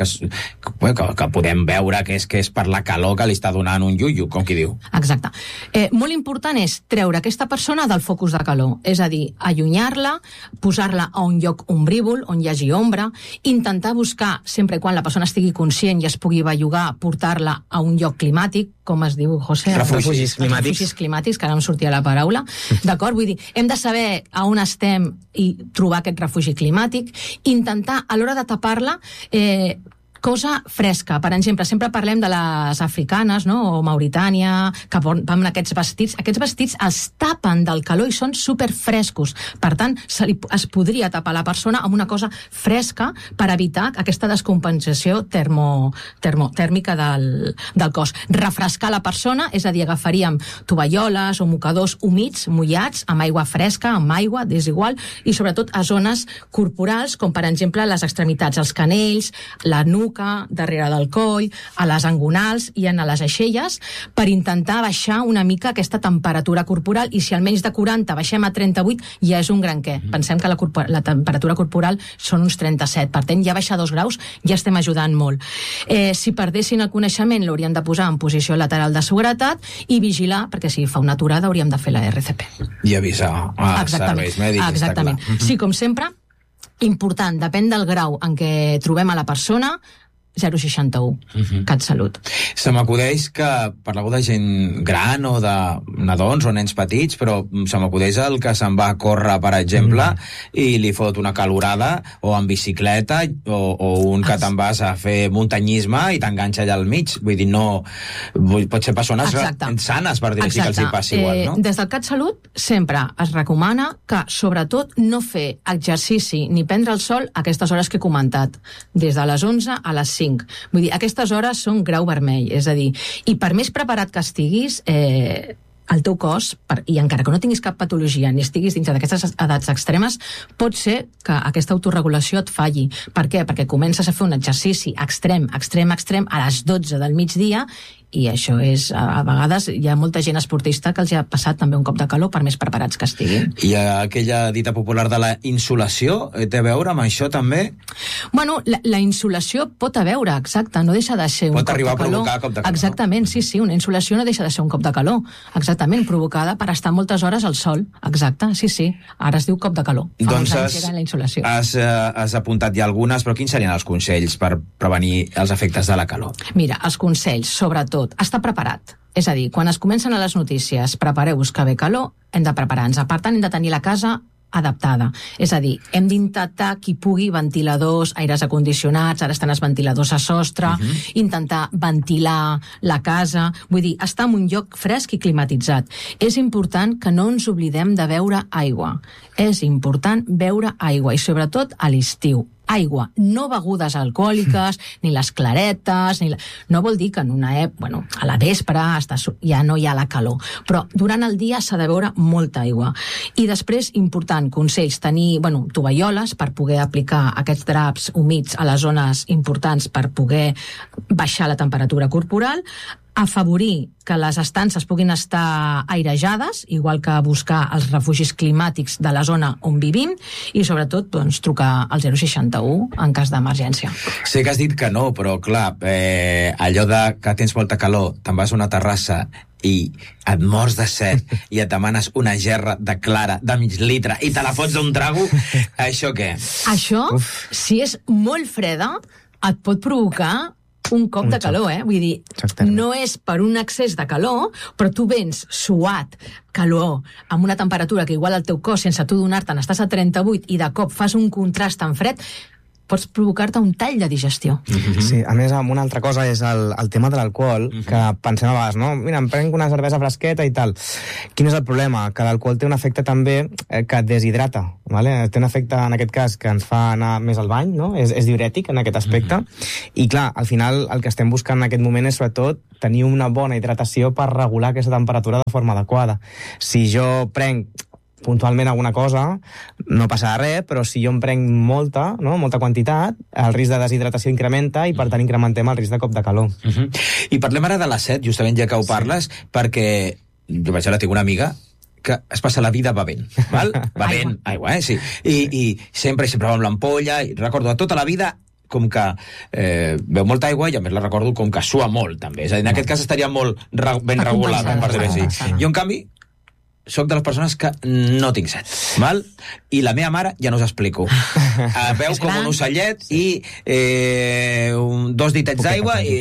Speaker 2: podem veure que és per la calor que li està donant un iuiu, com qui diu?
Speaker 16: Exacte. Molt important és treure aquesta persona del focus de calor, és a dir, allunyar-la, posar-la a un lloc ombrívol, on hi hagi ombra, intentar buscar, sempre quan la persona estigui conscient i es pugui bellugar, portar-la a un lloc climàtic, com es diu, José?
Speaker 3: Refugis climàtics.
Speaker 16: Refugis climàtics, que ara em sortia la paraula. D'acord? Vull dir, hem de saber a on estem i trobar aquest refugi climàtic, intentar, a l'hora de tapar-la, cosa fresca. Per exemple, sempre parlem de les africanes, no? O Mauritània, que van aquests vestits. Aquests vestits es tapen del calor i són superfrescos. Per tant, es podria tapar la persona amb una cosa fresca per evitar aquesta descompensació tèrmica del cos. Refrescar la persona, és a dir, agafaríem tovalloles o mocadors humits, mullats, amb aigua fresca, amb aigua, és igual, i sobretot a zones corporals, com per exemple les extremitats, els canells, la nuca, darrere del coll, a les angonals i a les aixelles, per intentar baixar una mica aquesta temperatura corporal, i si almenys de 40 baixem a 38, ja és un gran què. Pensem que la temperatura corporal són uns 37, per tant, ja baixar 2 graus ja estem ajudant molt. Si perdessin el coneixement, l'hauríem de posar en posició lateral de seguretat i vigilar, perquè si fa una aturada hauríem de fer la RCP.
Speaker 3: I avisar als serveis mèdics.
Speaker 16: Exactament. Sí, com sempre, important, depèn del grau en què trobem a la persona, 061, CatSalut.
Speaker 3: Se m'acudeix que parleu de gent gran o de nadons o nens petits, però se m'acudeix el que se'n va a córrer, per exemple, i li fot una calorada, o en bicicleta, o un que te'n vas a fer muntanyisme i t'enganxa allà al mig. Vull dir, no... Pot ser persones sanes, per dir-ho així, que els hi passi igual, no?
Speaker 16: Des del CatSalut sempre es recomana que, sobretot, no fer exercici ni prendre el sol a aquestes hores que he comentat, des de les 11 a les 5. Vull dir, aquestes hores són grau vermell, és a dir, i per més preparat que estiguis, el teu cos, i encara que no tinguis cap patologia ni estiguis dins d'aquestes edats extremes, pot ser que aquesta autorregulació et falli. Per què? Perquè comences a fer un exercici extrem a les 12 del migdia, i això és, a vegades hi ha molta gent esportista que els ha passat també un cop de calor, per més preparats que estiguin.
Speaker 3: I aquella dita popular de la insolació té a veure amb això també?
Speaker 16: Bueno, la insolació pot a veure, exacte, no deixa de ser un cop de calor.
Speaker 3: Pot arribar a provocar cop de calor.
Speaker 16: Exactament, sí, una insolació no deixa de ser un cop de calor, exactament, provocada per estar moltes hores al sol, exacte, sí, ara es diu cop de calor.
Speaker 3: Doncs has apuntat ja algunes, però quins serien els consells per prevenir els efectes de la calor?
Speaker 16: Mira, els consells, sobretot, estar preparat. És a dir, quan es comencen a les notícies, prepareu-vos que ve calor, hem de preparar-nos. Per tant, hem de tenir la casa adaptada. És a dir, hem d'intentar qui pugui ventiladors, aires acondicionats, ara estan els ventiladors a sostre, intentar ventilar la casa, vull dir, estar en un lloc fresc i climatitzat. És important que no ens oblidem de beure aigua. És important beure aigua, i sobretot a l'estiu. Aigua, no begudes alcohòliques, ni les claretes, no vol dir que en una època, a la vespre ja no hi ha la calor, però durant el dia s'ha de beure molta aigua. I després, important, consells, tenir tovalloles per poder aplicar aquests draps humits a les zones importants per poder baixar la temperatura corporal, afavorir que les estances puguin estar airejades, igual que buscar els refugis climàtics de la zona on vivim, i sobretot trucar al 061 en cas d'emergència.
Speaker 3: Sé que has dit que no, però clar, allò de que tens molta calor, te'n vas a una terrassa i et mors de set i et demanes una gerra de clara de mig litre i te la fots d'un trago, això què?
Speaker 16: Això, si és molt freda, et pot provocar un cop de calor, vull dir, no és per un excés de calor, però tu vens suat, calor, amb una temperatura que igual el teu cos, sense tu donar-te'n, estàs a 38 i de cop fas un contrast tan fred, pots provocar-te un tall de digestió.
Speaker 17: Sí, a més, una altra cosa és el tema de l'alcohol, que pensem a vegades, no? Mira, em prenc una cervesa fresqueta i tal. Quin és el problema? Que l'alcohol té un efecte també que et deshidrata, ¿vale? Té un efecte, en aquest cas, que ens fa anar més al bany, no? És diurètic en aquest aspecte. I clar, al final, el que estem buscant en aquest moment és, sobretot, tenir una bona hidratació per regular aquesta temperatura de forma adequada. Si jo prenc puntualment alguna cosa, no passarà res, però si jo em prenc molta quantitat, el risc de deshidratació incrementa i per tant incrementem el risc de cop de calor.
Speaker 3: I parlem ara de la set, justament ja que ho parles, perquè jo vaig ara tinc una amiga que es passa la vida bevent, val? Bevent aigua, sí. I sempre va amb l'ampolla, i recordo de tota la vida com que beu molta aigua i a més la recordo com que sua molt també, és a dir, en aquest cas estaria molt ben regulat, per dir-ho així. Jo en canvi
Speaker 2: soc de les persones que no tinc set, val? I la meva mare, ja no us explico. Veu com un ocellet i 2 ditets d'aigua i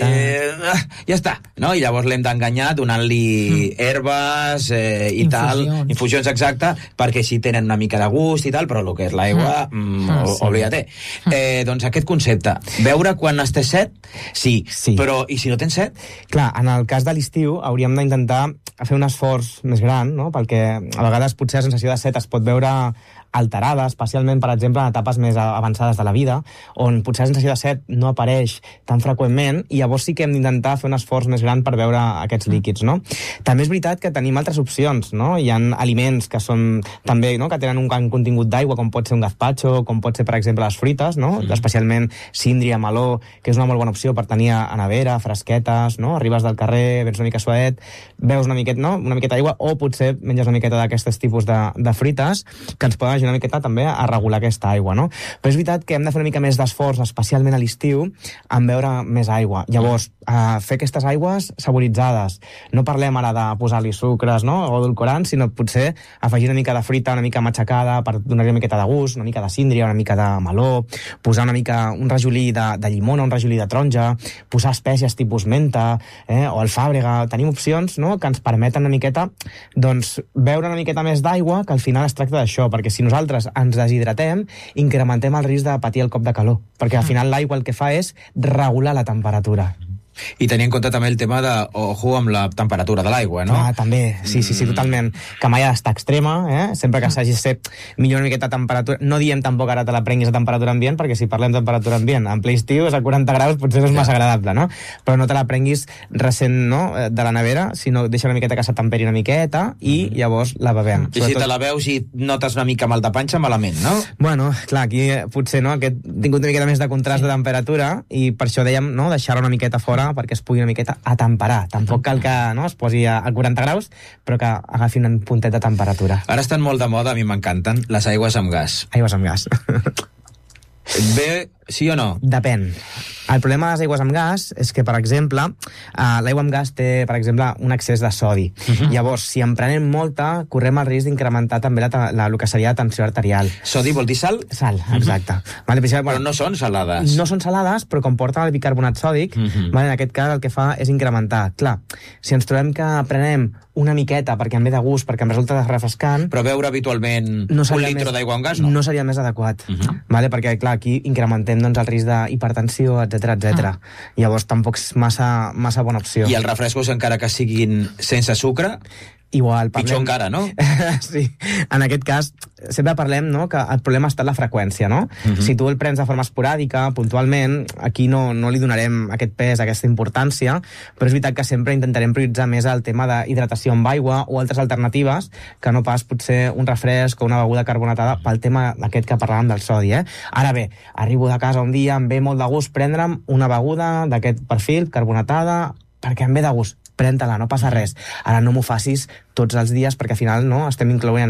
Speaker 2: ja està, no? I llavors l'hem d'enganyar donant-li herbes i tal, infusions, exacte, perquè així tenen una mica de gust i tal, però el que és l'aigua, oblida-te. Doncs aquest concepte, beure quan estàs set, sí, però i si no tens set?
Speaker 17: Clar, en el cas de l'estiu hauríem d'intentar fer un esforç més gran, no? Perquè a vegades potser la sensació de set es pot veure alterada, especialment, per exemple, en etapes més avançades de la vida, on potser la sensació de set no apareix tan freqüentment, i llavors sí que hem d'intentar fer un esforç més gran per veure aquests líquids, no? També és veritat que tenim altres opcions, no? Hi ha aliments que són també, no?, que tenen un contingut d'aigua, com pot ser un gazpacho, com pot ser, per exemple, les fruites, no? Especialment síndria, meló, que és una molt bona opció per tenir a nevera, fresquetes, no? Arribes del carrer, vens una mica suadet, veus una miqueta, no?, una miqueta d'aigua, o potser menges una miqueta d'aquestes tipus de fruites que ens poden ajudar una miqueta també a regular aquesta aigua, no? Però és veritat que hem de fer una mica més d'esforç, especialment a l'estiu, en beure més aigua. Llavors, fer aquestes aigües saboritzades. No parlem ara de posar-li sucres, no?, o edulcorants, sinó potser afegir una mica de fruita, una mica matxacada per donar-li una miqueta de gust, una mica de síndria, una mica de meló, posar una mica un rajolí de llimona, un rajolí de taronja, posar espècies tipus menta, o alfàbrega. Tenim opcions, no?, que ens permeten una miqueta, doncs, beure una miqueta més d'aigua, que al final es tracta d'això, perquè si nosaltres ens deshidratem, incrementem el risc de patir el cop de calor, perquè al final l'aigua el que fa és regular la temperatura.
Speaker 2: I tenir en compte també el tema de ojo amb la temperatura de l'aigua, no?
Speaker 17: Clar, també, sí, totalment. Que mai ha d'estar extrema, sempre que s'hagi de ser millor una miqueta temperatura. No diem tampoc ara te la prenguis a temperatura ambient, perquè si parlem de temperatura ambient, en ple estiu és a 40 graus, potser no és massa agradable, no? Però no te la prenguis recent, no?, de la nevera, sinó deixa una miqueta que s'atemperi una miqueta i llavors la bevem.
Speaker 2: I si te la veus i notes una mica mal de panxa, malament, no?
Speaker 17: Bueno, clar, aquí potser, no?, aquest tingut una miqueta més de contrast de temperatura i per això dèiem, no?, deixar-la una miqueta fora perquè es pugui una miqueta atemperar. Tampoc cal que, no, es posi a 40 graus, però que agafi un puntet de temperatura.
Speaker 2: Ara estan molt de moda, a mi m'encanten, les aigües amb gas.
Speaker 17: Aigües amb gas.
Speaker 2: Bé, sí o no?
Speaker 17: Depèn. El problema de les aigües amb gas és que, per exemple, l'aigua amb gas té, per exemple, un excés de sodi. Llavors, si en prenem molta, correm el risc d'incrementar també el que seria la tensió arterial.
Speaker 2: Sodi vol dir sal?
Speaker 17: Sal, exacte.
Speaker 2: Però no són salades.
Speaker 17: No són salades, però com porten el bicarbonat sòdic, en aquest cas el que fa és incrementar. Clar, si ens trobem que prenem una miqueta perquè em ve de gust, perquè em resulta refrescant...
Speaker 2: Però beure habitualment un litre d'aigua amb gas, no?
Speaker 17: No seria més adequat, perquè, clar, aquí incrementem doncs, el risc d'hipertensió, etc. Llavors tampoc és massa bona opció.
Speaker 2: I els refrescos, encara que siguin sense sucre,
Speaker 17: igual,
Speaker 2: pitjor encara, no?
Speaker 17: Sí, en aquest cas sempre parlem, no?, que el problema està en la freqüència, no? Si tu el prens de forma esporàdica, puntualment, aquí no li donarem aquest pes, aquesta importància, però és veritat que sempre intentarem prioritzar més el tema d'hidratació amb aigua o altres alternatives que no pas potser un refresc o una beguda carbonatada pel tema aquest que parlàvem del sodi, Ara bé, arribo de casa un dia, em ve molt de gust prendre'm una beguda d'aquest perfil, carbonatada, perquè em ve de gust. Pren-te-la, no passa res. Ara no m'ho facis tots els dies perquè al final no estem incloent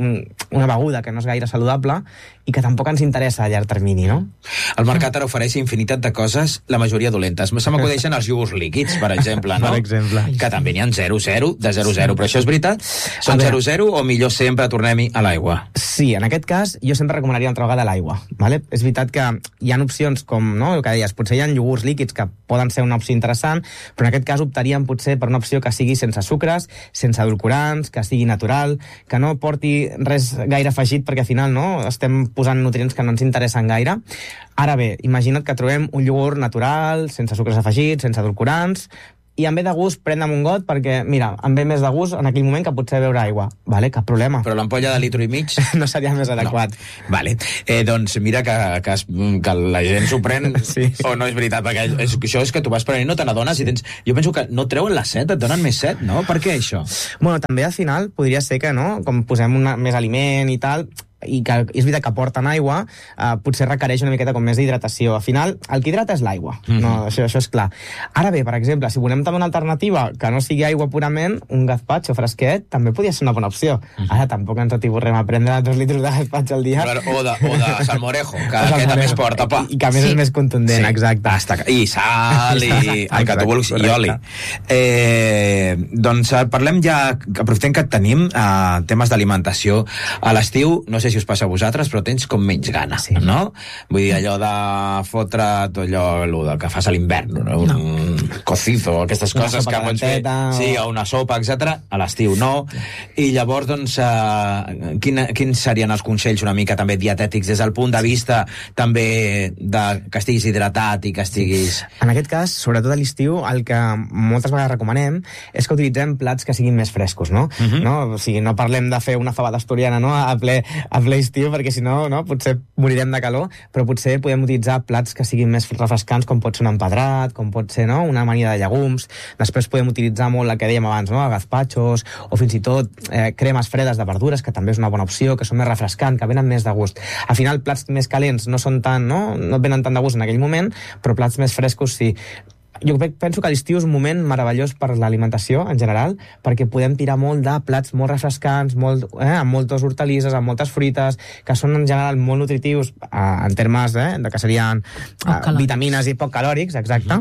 Speaker 17: una beguda que no és gaire saludable i que tampoc ens interessa a llarg termini, no?
Speaker 2: El mercat ara ofereix infinitat de coses, la majoria dolentes. Se m'acudeixen els iogurts líquids, per exemple, no?
Speaker 17: Per exemple.
Speaker 2: Que també n'hi ha 0,0, de 0,0, però això és veritat? Són 0,0 o millor sempre tornem-hi a l'aigua?
Speaker 17: Sí, en aquest cas jo sempre recomanaria una altra vegada l'aigua, ¿vale? És veritat que hi ha opcions com, no?, el que deies, potser hi ha iogurts líquids que poden ser una opció interessant, però en aquest cas optaríem potser per una opció que sigui sense sucres, sense edulcorants, que sigui natural, que no porti res gaire afegit, perquè al final no estem posant nutrients que no ens interessen gaire. Ara bé, imagina't que trobem un iogurt natural, sense sucres afegits, sense edulcorants, i em ve de gust prendre'm un got perquè, mira, em ve més de gust en aquell moment que potser beure aigua. Vale, cap problema.
Speaker 2: Però l'ampolla de litro i mig?
Speaker 17: No seria més adequat.
Speaker 2: No. Vale. Doncs mira que la gent s'ho pren
Speaker 17: sí.
Speaker 2: O no és veritat, perquè això és que tu vas prenent i no te n'adones i tens... Jo penso que no treuen la set, et donen més set, no? Per què això?
Speaker 17: Bueno, també al final podria ser que, no?, com posem més aliment i tal, i que és veritat que porten aigua, potser requereix una miqueta com més d'hidratació. Al final, el que hidrata és l'aigua, no, això és clar. Ara bé, per exemple, si volem també una alternativa que no sigui aigua purament, un gazpacho fresquet també podria ser una bona opció. Ara tampoc ens atiborrem a prendre 2 litres de gazpacho al dia.
Speaker 2: O de salmorejo, que també es porta pa.
Speaker 17: I que a més és més contundent, exacte.
Speaker 2: I sal, i el que tu vulguis, i oli. Doncs parlem ja, aprofitem que et tenim temes d'alimentació. A l'estiu, no sé si us passa a vosaltres, però tens com menys gana, no? Vull dir, allò de fotre tot allò que fas a l'hivern, no? Un cocido, aquestes coses que pots fer, sí, o una sopa, etc. A l'estiu no. I llavors, doncs, quins serien els consells una mica també dietètics des del punt de vista també que estiguis hidratat i que estiguis...
Speaker 17: En aquest cas, sobretot a l'estiu, el que moltes vegades recomanem és que utilitzem plats que siguin més frescos, no? O sigui, no parlem de fer una fabada asturiana, no?, a ple estiu, perquè si no, potser morirem de calor, però potser podem utilitzar plats que siguin més refrescants, com pot ser un empedrat, com pot ser, no?, una amanida de llegums. Després podem utilitzar molt el que dèiem abans, no?, gazpachos, o fins i tot cremes fredes de verdures, que també és una bona opció, que són més refrescants, que venen més de gust. Al final, plats més calents no són tan, no venen tant de gust en aquell moment, però plats més frescos sí. Jo penso que l'estiu és un moment meravellós per l'alimentació en general, perquè podem tirar molt de plats molt refrescants, amb moltes hortalisses, amb moltes fruites, que són en general molt nutritius en termes de que serien vitamines i poc calòrics, exacte,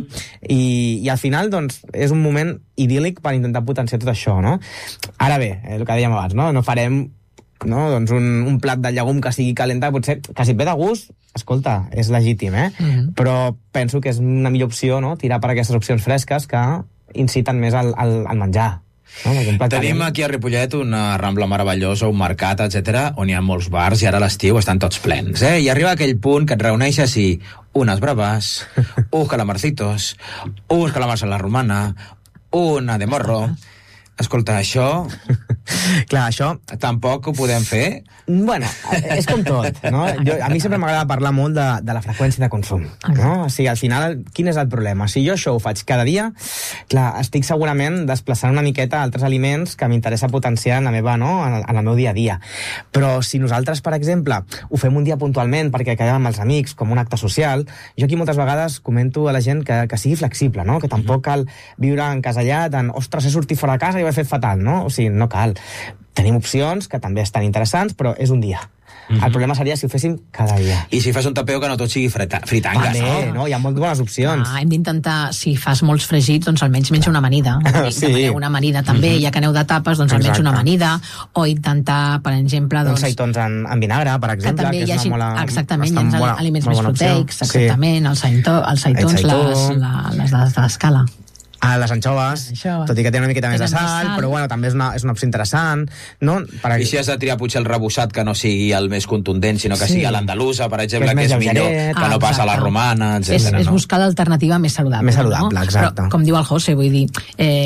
Speaker 17: i al final doncs, és un moment idíl·lic per intentar potenciar tot això, no? Ara bé, el que dèiem abans, no farem doncs un plat de llegum que sigui calenta, potser que si et ve de gust, escolta, és legítim, però penso que és una millor opció, no?, tirar per aquestes opcions fresques que inciten més al menjar.
Speaker 2: Tenim aquí a Ripollet una rambla meravellosa, un mercat, etc, on hi ha molts bars i ara a l'estiu estan tots plens, i arriba aquell punt que et reuneixes i unes bravas, uns calamarcitos, uns calamars a la romana, una de morro. Escolta, això...
Speaker 17: Clar, això...
Speaker 2: Tampoc ho podem fer?
Speaker 17: Bueno, és com tot, no? A mi sempre m'agrada parlar molt de la freqüència de consum, no? O sigui, al final, quin és el problema? Si jo això ho faig cada dia, clar, estic segurament desplaçant una miqueta altres aliments que m'interessa potenciar en la meva, no?, en el meu dia a dia. Però si nosaltres, per exemple, ho fem un dia puntualment perquè quedem amb els amics, com un acte social, jo aquí moltes vegades comento a la gent que sigui flexible, no?, que tampoc cal viure encasellat en, ostres, he sortit fora de casa i ho he fet fatal, no? O sigui, no cal. Tenim opcions que també estan interessants, però és un dia. El problema seria si ho féssim cada dia.
Speaker 2: I si fas un tapeu que no tot sigui fritangues,
Speaker 17: no? Hi ha molt bones opcions.
Speaker 16: Hem d'intentar, si fas molts fregits, doncs almenys menys una amanida. Una amanida també, ja que aneu de tapes, doncs almenys una amanida, o intentar, per exemple...
Speaker 17: Uns seitons en vinagre, per exemple, que és una molt...
Speaker 16: Exactament, hi ha aliments més proteics, exactament, els seitons, les de l'escala.
Speaker 17: Les anxoves, tot i que té una miqueta més de sal, però bueno, també és una opció interessant, no?
Speaker 2: I si has de triar potser el rebussat que no sigui el més contundent, sinó que sigui l'andalusa, per exemple, que és millor, que no passa a la romana, etc.
Speaker 16: És buscar l'alternativa més saludable.
Speaker 17: Més saludable, exacte.
Speaker 16: Però, com diu el José, vull dir,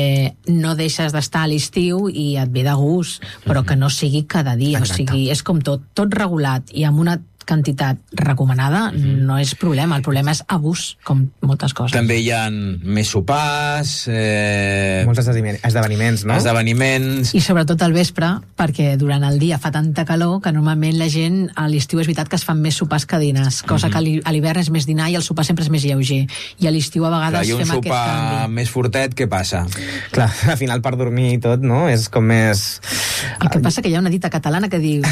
Speaker 16: no deixes d'estar a l'estiu i et ve de gust, però que no sigui cada dia, o sigui, és com tot regulat i amb una quantitat recomanada no és problema, el problema és abús, com moltes coses.
Speaker 2: També hi ha més sopars,
Speaker 17: molts esdeveniments, no?
Speaker 2: Esdeveniments.
Speaker 16: I sobretot al vespre, perquè durant el dia fa tanta calor que normalment la gent a l'estiu és veritat que es fan més sopars que dinars, cosa que a l'hivern és més dinar i el sopar sempre és més lleuger. I a l'estiu a vegades fem aquest canvi.
Speaker 2: I un sopar més fortet, què passa?
Speaker 17: Clar, al final per dormir i tot, no? És com més...
Speaker 16: El que passa que hi ha una dita catalana que diu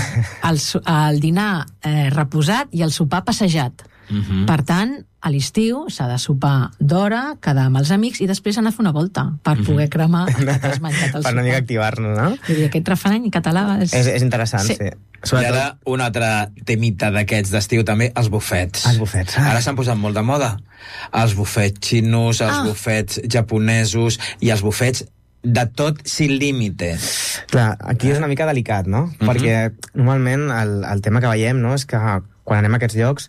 Speaker 16: el dinar reposat i el sopar passejat. Per tant, a l'estiu s'ha de sopar d'hora, quedar amb els amics i després anar a fer una volta per poder cremar el que has menjat al sopar.
Speaker 17: Per una mica activar-nos, no?
Speaker 16: Aquest refrany català
Speaker 17: és interessant, sí.
Speaker 2: I ara un altre temita d'aquests d'estiu també, els bufets.
Speaker 17: Els bufets.
Speaker 2: Ara s'han posat molt de moda. Els bufets xinos, els bufets japonesos i els bufets de tot sin límite.
Speaker 17: Clar, aquí és una mica delicat, no? Perquè normalment el tema que veiem, no, és que quan anem a aquests llocs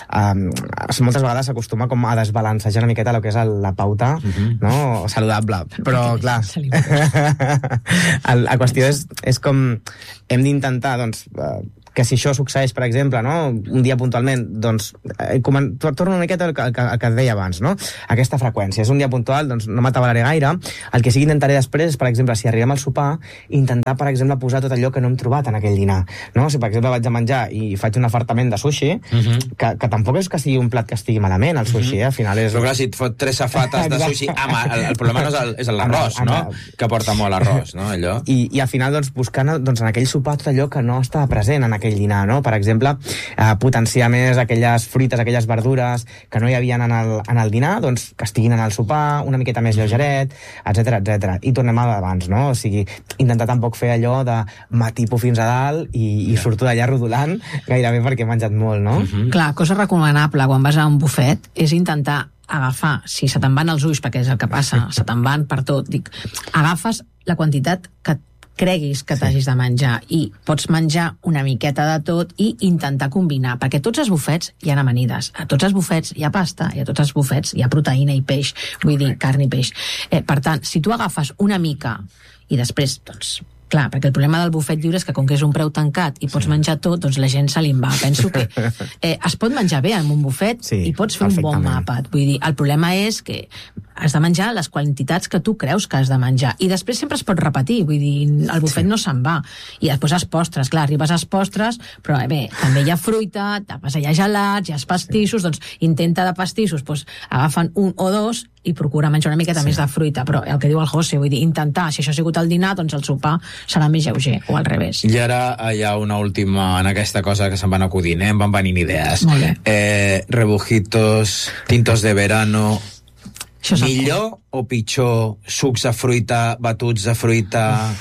Speaker 17: moltes vegades s'acostuma com a desbalancejar una miqueta el que és la pauta, no? Saludable, però clar la qüestió és com hem d'intentar, doncs, que si això succeeix, per exemple, no? Un dia puntualment, doncs, torno una miqueta al que et deia abans, no? Aquesta freqüència. És un dia puntual, doncs no m'atabalaré gaire. El que sí que intentaré després, per exemple, si arribem al sopar, intentar, per exemple, posar tot allò que no hem trobat en aquell dinar, no? Si, per exemple, vaig a menjar i faig un afartament de sushi, que tampoc és que sigui un plat que estigui malament, el sushi, al final és...
Speaker 2: Però clar, si et fot 3 safates de sushi, el problema no és l'arròs, no? Que porta molt arròs, no? Allò.
Speaker 17: I al final, doncs, buscant en aquell sopar tot allò que no estava present en aquell dinar, no? Per exemple, potenciar més aquelles fruites, aquelles verdures que no hi havia en el dinar, doncs que estiguin en el sopar, una miqueta més lleugeret, etc. I tornem a d'abans, no? O sigui, intentar tampoc fer allò de m'atipo fins a dalt i surto d'allà rodolant gairebé perquè he menjat molt, no?
Speaker 16: Clar, cosa recomanable quan vas a un bufet és intentar agafar, si se te'n van els ulls, perquè és el que passa, se te'n van per tot, dic, agafes la quantitat que creguis que t'hagis de menjar i pots menjar una miqueta de tot i intentar combinar, perquè a tots els bufets hi ha amanides, a tots els bufets hi ha pasta i a tots els bufets hi ha proteïna i peix, vull dir, carn i peix. Per tant, si tu agafes una mica i després, doncs, clar, perquè el problema del bufet lliure és que com que és un preu tancat i pots menjar tot, doncs la gent se li en va. Penso que es pot menjar bé en un bufet i pots fer un bon àpat. Vull dir, el problema és que has de menjar les quantitats que tu creus que has de menjar. I després sempre es pot repetir, vull dir, el bufet no se'n va. I després els postres, clar, arribes als postres, però bé, també hi ha fruita, hi ha gelats, hi ha pastissos, doncs intenta de pastissos, doncs agafen un o dos i procura menjar una miqueta més de fruita, però el que diu el José, vull dir, intentar, si això ha sigut el dinar, doncs el sopar serà més lleuger, o al revés.
Speaker 2: I ara hi ha una última en aquesta cosa que se'n van acudint, em van venint idees. Rebujitos, tintos de verano... Millor o pitjor sucs de fruita, batuts de fruita...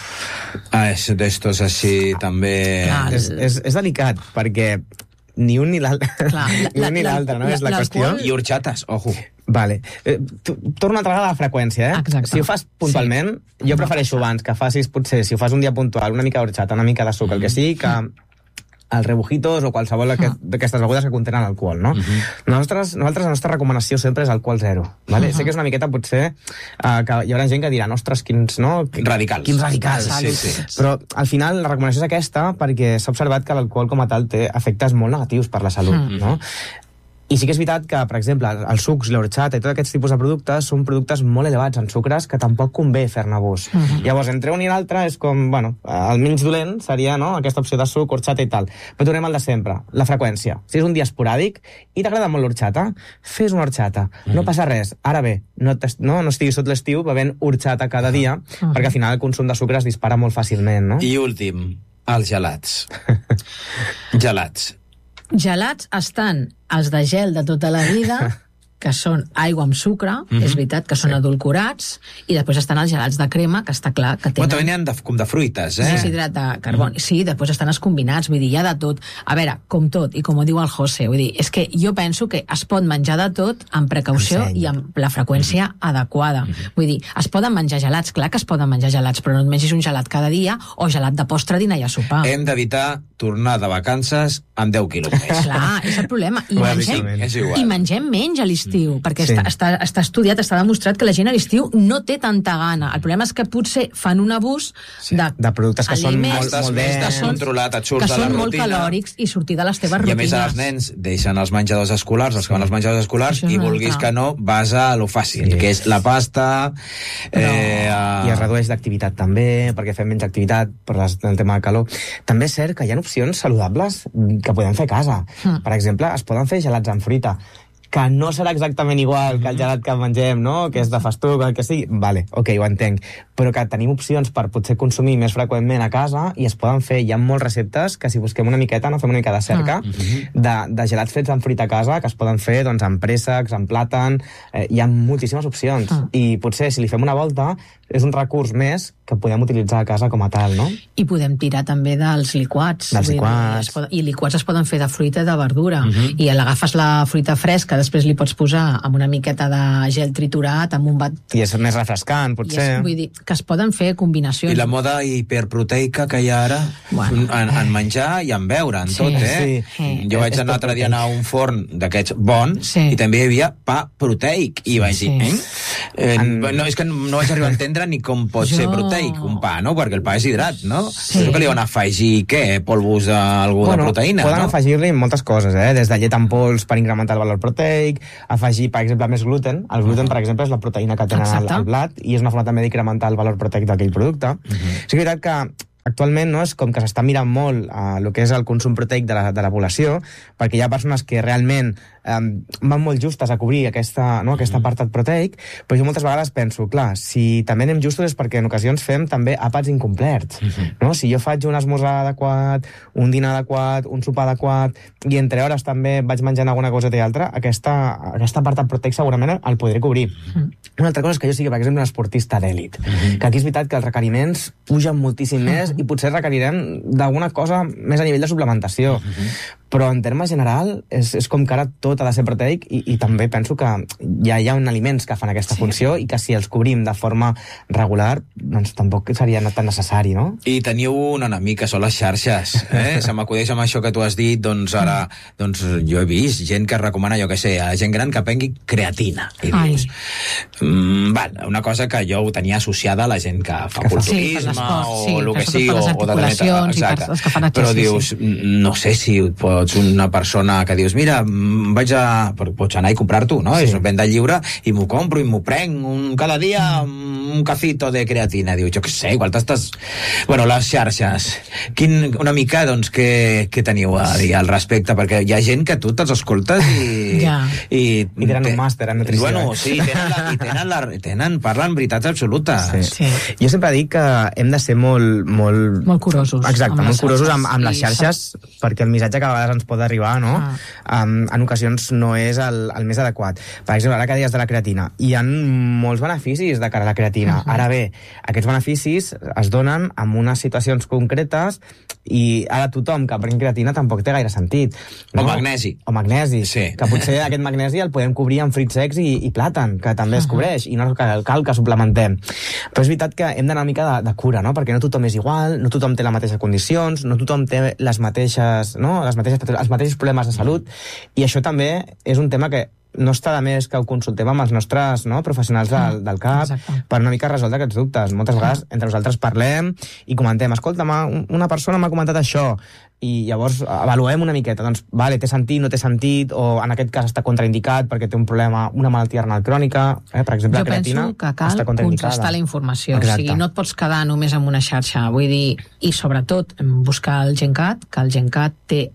Speaker 2: d'estos així també...
Speaker 17: És delicat, perquè ni un ni l'altre, no? És la qüestió.
Speaker 2: I horchates, ojo.
Speaker 17: Vale. Torno a entrar a la freqüència,
Speaker 16: Exacte.
Speaker 17: Si ho fas puntualment, jo prefereixo abans que facis, potser, si ho fas un dia puntual, una mica d'horchata, una mica de suc, el que sigui, que els rebujitos o qualsevol d'aquestes begudes que contenen alcohol, no? Nosaltres, la nostra recomanació sempre és alcohol zero, vale? Sé que és una miqueta, potser, que hi haurà gent que dirà, ostres, quins, no?
Speaker 2: Radicals.
Speaker 17: Quins radicals.
Speaker 2: Sí.
Speaker 17: Però, al final, la recomanació és aquesta perquè s'ha observat que l'alcohol com a tal té efectes molt negatius per la salut, no? I sí que és veritat que, per exemple, els sucs, l'horchata i tots aquests tipus de productes són productes molt elevats en sucres que tampoc convé fer-ne abús. Llavors, entre un i l'altre és com, bueno, el menys dolent seria, no?, aquesta opció de suc, horchata i tal. Però tornem al de sempre, la freqüència. Si és un dia esporàdic i t'agrada molt l'horchata, fes una horchata. No passa res. Ara bé, no estiguis tot l'estiu bevent horchata cada dia, perquè al final el consum de sucre es dispara molt fàcilment, no?
Speaker 2: I últim, els gelats.
Speaker 16: Gelats estan els de gel de tota la vida, que són aigua amb sucre, és veritat que són edulcorats, i després estan els gelats de crema, que està clar que tenen...
Speaker 2: Però també n'hi ha com de fruites,
Speaker 16: Deshidrat de carboni. Sí, després estan els combinats, vull dir, hi ha de tot. A veure, com tot, i com ho diu el José, vull dir, és que jo penso que es pot menjar de tot amb precaució i amb la freqüència adequada. Vull dir, es poden menjar gelats, clar que es poden menjar gelats, però no et mengis un gelat cada dia o gelat de postre, dinar i a sopar.
Speaker 2: Hem d'evitar tornar de vacances amb 10 quilos més.
Speaker 16: Clar, és el problema. I mengem menys a l'estiu, perquè està estudiat, està demostrat que la gent a l'estiu no té tanta gana. El problema és que potser fan un abús
Speaker 17: de productes que són molt
Speaker 2: més descontrolat, et surts de la rutina.
Speaker 16: Que són molt calòrics i sortir de les teves rutines.
Speaker 2: I a més els nens deixen els menjadors escolars, els que van als menjadors escolars, i vulguis que no, vas a lo fàcil, que és la pasta...
Speaker 17: I es redueix d'activitat també, perquè fem menys activitat per el tema de calor. També és cert que hi ha opcions saludables que podem fer a casa. Per exemple, es poden fer gelats amb fruita, que no serà exactament igual que el gelat que mengem, no?, que és de festuc, el que sigui. Vale, ok, ho entenc. Però que tenim opcions per potser consumir més freqüentment a casa i es poden fer. Hi ha molts receptes que si busquem una miqueta, no fem una mica de cerca, de gelats fets amb fruita a casa, que es poden fer doncs, amb préssecs, amb plàtan... hi ha moltíssimes opcions. I potser, si li fem una volta, és un recurs més que podem utilitzar a casa com a tal, no?
Speaker 16: I podem tirar també dels liquats. I liquats es poden fer de fruita i de verdura. I l'agafes la fruita fresca, després li pots posar amb una miqueta de gel triturat, amb un bat...
Speaker 17: I és més refrescant, potser.
Speaker 16: Vull dir que es poden fer combinacions.
Speaker 2: I la moda hiperproteica que hi ha ara, en menjar i en beure, en tot, Jo vaig anar l'altre dia a un forn d'aquests bons i també hi havia pa proteic. I vaig dir, No, és que no vaig arribar a entendre ni com pot ser proteic un pa, no? Perquè el pa és hidrat, no? Sí. Que li van afegir, què? Polvos d'alguna proteïna,
Speaker 17: poden
Speaker 2: no?
Speaker 17: afegir-li moltes coses, des de llet en pols per incrementar el valor proteic, afegir, per exemple, més gluten. El gluten, per exemple, és la proteïna que tenen al blat i és una forma també d'incrementar el valor proteic d'aquell producte. Sí que és veritat que actualment és com que s'està mirant molt el que és el consum proteic de la població, perquè hi ha persones que realment van molt justes a cobrir aquest apartat proteic, però jo moltes vegades penso, clar, si també anem justos és perquè en ocasions fem també àpats incomplerts. Si jo faig un esmorzar adequat, un dinar adequat, un sopar adequat, i entre hores també vaig menjant alguna cosa i altra, aquest apartat proteic segurament el podré cobrir. Una altra cosa és que jo sigui, per exemple, un esportista d'èlit, que aquí és veritat que els requeriments pugen moltíssim més i potser requerirem d'alguna cosa més a nivell de suplementació. Però en termes general és com que ara tot ha de ser proteic i també penso que ja hi ha aliments que fan aquesta funció i que si els cobrim de forma regular doncs tampoc seria tan necessari, no?
Speaker 2: I teniu un enemic que són les xarxes, Se m'acudeix amb això que tu has dit, doncs ara jo he vist gent que recomana, jo què sé, a gent gran que prengui creatina i dius, una cosa que jo ho tenia associada a la gent que fa culturisme o el que sigui, o de exacte, però dius, no sé si pots una persona que dius, mira, pots anar i comprar-t'ho, no? És venda lliure i m'ho compro i m'ho prenc cada dia un cafito de creatina. Diu, jo què sé, igual t'estàs... Bueno, les xarxes, una mica, doncs, què teniu a dir al respecte? Perquè hi ha gent que tu te'ls escoltes
Speaker 17: i tenen un màster en nutrició.
Speaker 2: Bueno, sí, parlen veritats absolutes.
Speaker 17: Jo sempre dic que hem de ser molt
Speaker 16: curosos.
Speaker 17: Exacte, molt curosos amb les xarxes, perquè el missatge que a vegades ens pot arribar, no? En ocasions no és el més adequat. Per exemple, ara que deies de la creatina, hi ha molts beneficis de cara a la creatina. Ara bé, aquests beneficis es donen en unes situacions concretes i ara tothom que pren creatina tampoc té gaire sentit.
Speaker 2: O magnesi.
Speaker 17: O magnesi, que potser aquest magnesi el podem cobrir amb fruits secs i plàtan, que també es cobreix, i no cal que suplementem. Però és veritat que hem d'anar una mica de cura, no? Perquè no tothom és igual, no tothom té les mateixes condicions, no tothom té els mateixos problemes de salut, i això també és un tema que no està de més que ho consultem amb els nostres professionals del CAP per una mica resoldre aquests dubtes. Moltes vegades entre nosaltres parlem i comentem, escolta, una persona m'ha comentat això, i llavors avaluem una miqueta, doncs, vale, té sentit, no té sentit, o en aquest cas està contraindicat perquè té un problema, una malaltia renal crònica, per exemple, la creatina està contraindicada.
Speaker 16: Jo penso que cal contrastar la informació. O sigui, no et pots quedar només amb una xarxa, vull dir, i sobretot buscar el GenCat, que el GenCat té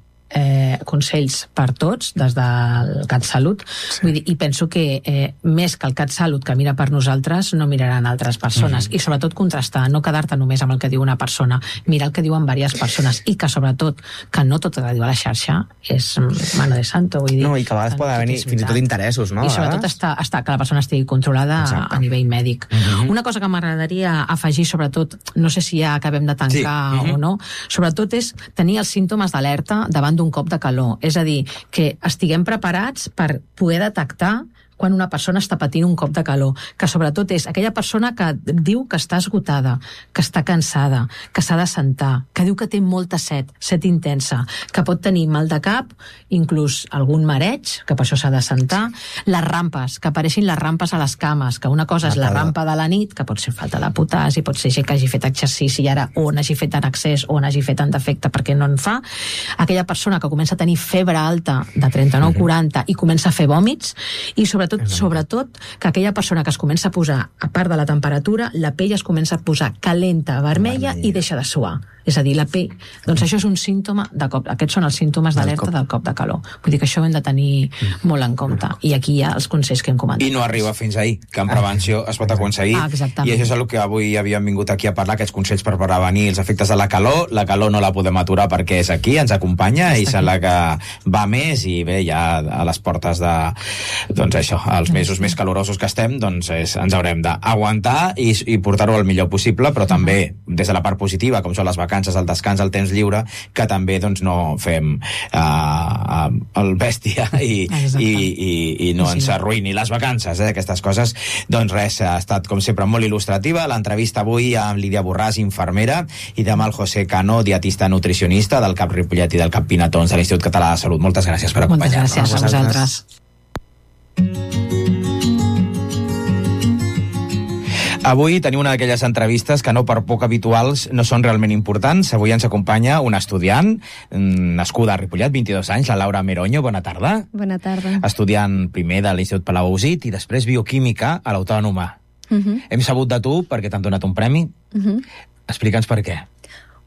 Speaker 16: consells per tots des del CatSalut, vull dir, i penso que més que el CatSalut que mira per nosaltres no miraran altres persones, i sobretot contrastar, no quedar-te només amb el que diu una persona, mirar el que diuen diverses persones, i que sobretot que no tot el que diu a la xarxa és mano de santo, vull dir.
Speaker 17: No, i que a vegades poden haver fins i tot interessos, no?
Speaker 16: I sobretot que la persona estigui controlada a nivell mèdic. Una cosa que m'agradaria afegir, sobretot, no sé si ja acabem de tancar o no, sobretot és tenir els símptomes d'alerta davant d'un cop de calor. És a dir, que estiguem preparats per poder detectar quan una persona està patint un cop de calor, que sobretot és aquella persona que diu que està esgotada, que està cansada, que s'ha de sentar, que diu que té molta set intensa, que pot tenir mal de cap, inclús algun mareig, que per això s'ha de sentar, les rampes, que apareixin les rampes a les cames, que una cosa és la rampa de la nit, que pot ser falta de potasi, pot ser que hagi fet exercici i ara o n'hagi fet en excés o n'hagi fet en defecte perquè no en fa, aquella persona que comença a tenir febre alta de 39-40 i comença a fer vòmits, i sobretot que aquella persona que es comença a posar, a part de la temperatura, la pell es comença a posar calenta, vermella i deixa de suar. És a dir, la pell... Doncs això és un símptoma de cop. Aquests són els símptomes d'alerta del cop de calor. Vull dir que això ho hem de tenir molt en compte. I aquí hi ha els consells que hem comentat.
Speaker 2: I no arriba fins ahir, que en prevenció es pot aconseguir. I això és el que avui havíem vingut aquí a parlar, aquests consells per prevenir els efectes de la calor. La calor no la podem aturar perquè és aquí, ens acompanya, i sembla que va més, i bé, ja a les portes de... doncs això, els mesos més calorosos que estem, doncs ens haurem d'aguantar i portar-ho el millor possible, però també des de la part positiva, com són les vacances, el descans, el temps lliure, que també doncs no fem el bèstia i no ens arruïni les vacances, aquestes coses. Doncs res, ha estat com sempre molt il·lustrativa l'entrevista avui amb Lídia Borràs, infermera, i demà el José Cano, dietista nutricionista del CAP Ripollet i del CAP Pinatons de l'Institut Català de Salut. Moltes gràcies per acompanyar-nos.
Speaker 16: Moltes gràcies a vosaltres.
Speaker 2: Avui tenim una d'aquelles entrevistes que no per poc habituals no són realment importants. Avui ens acompanya una estudiant nascuda a Ripollet, 22 anys, la Laura Meroño. Bona tarda.
Speaker 18: Bona tarda.
Speaker 2: Estudiant primer de l'Institut Palau Ausit i després bioquímica a l'Autònoma. Hem sabut de tu perquè t'han donat un premi. Explica'ns per què.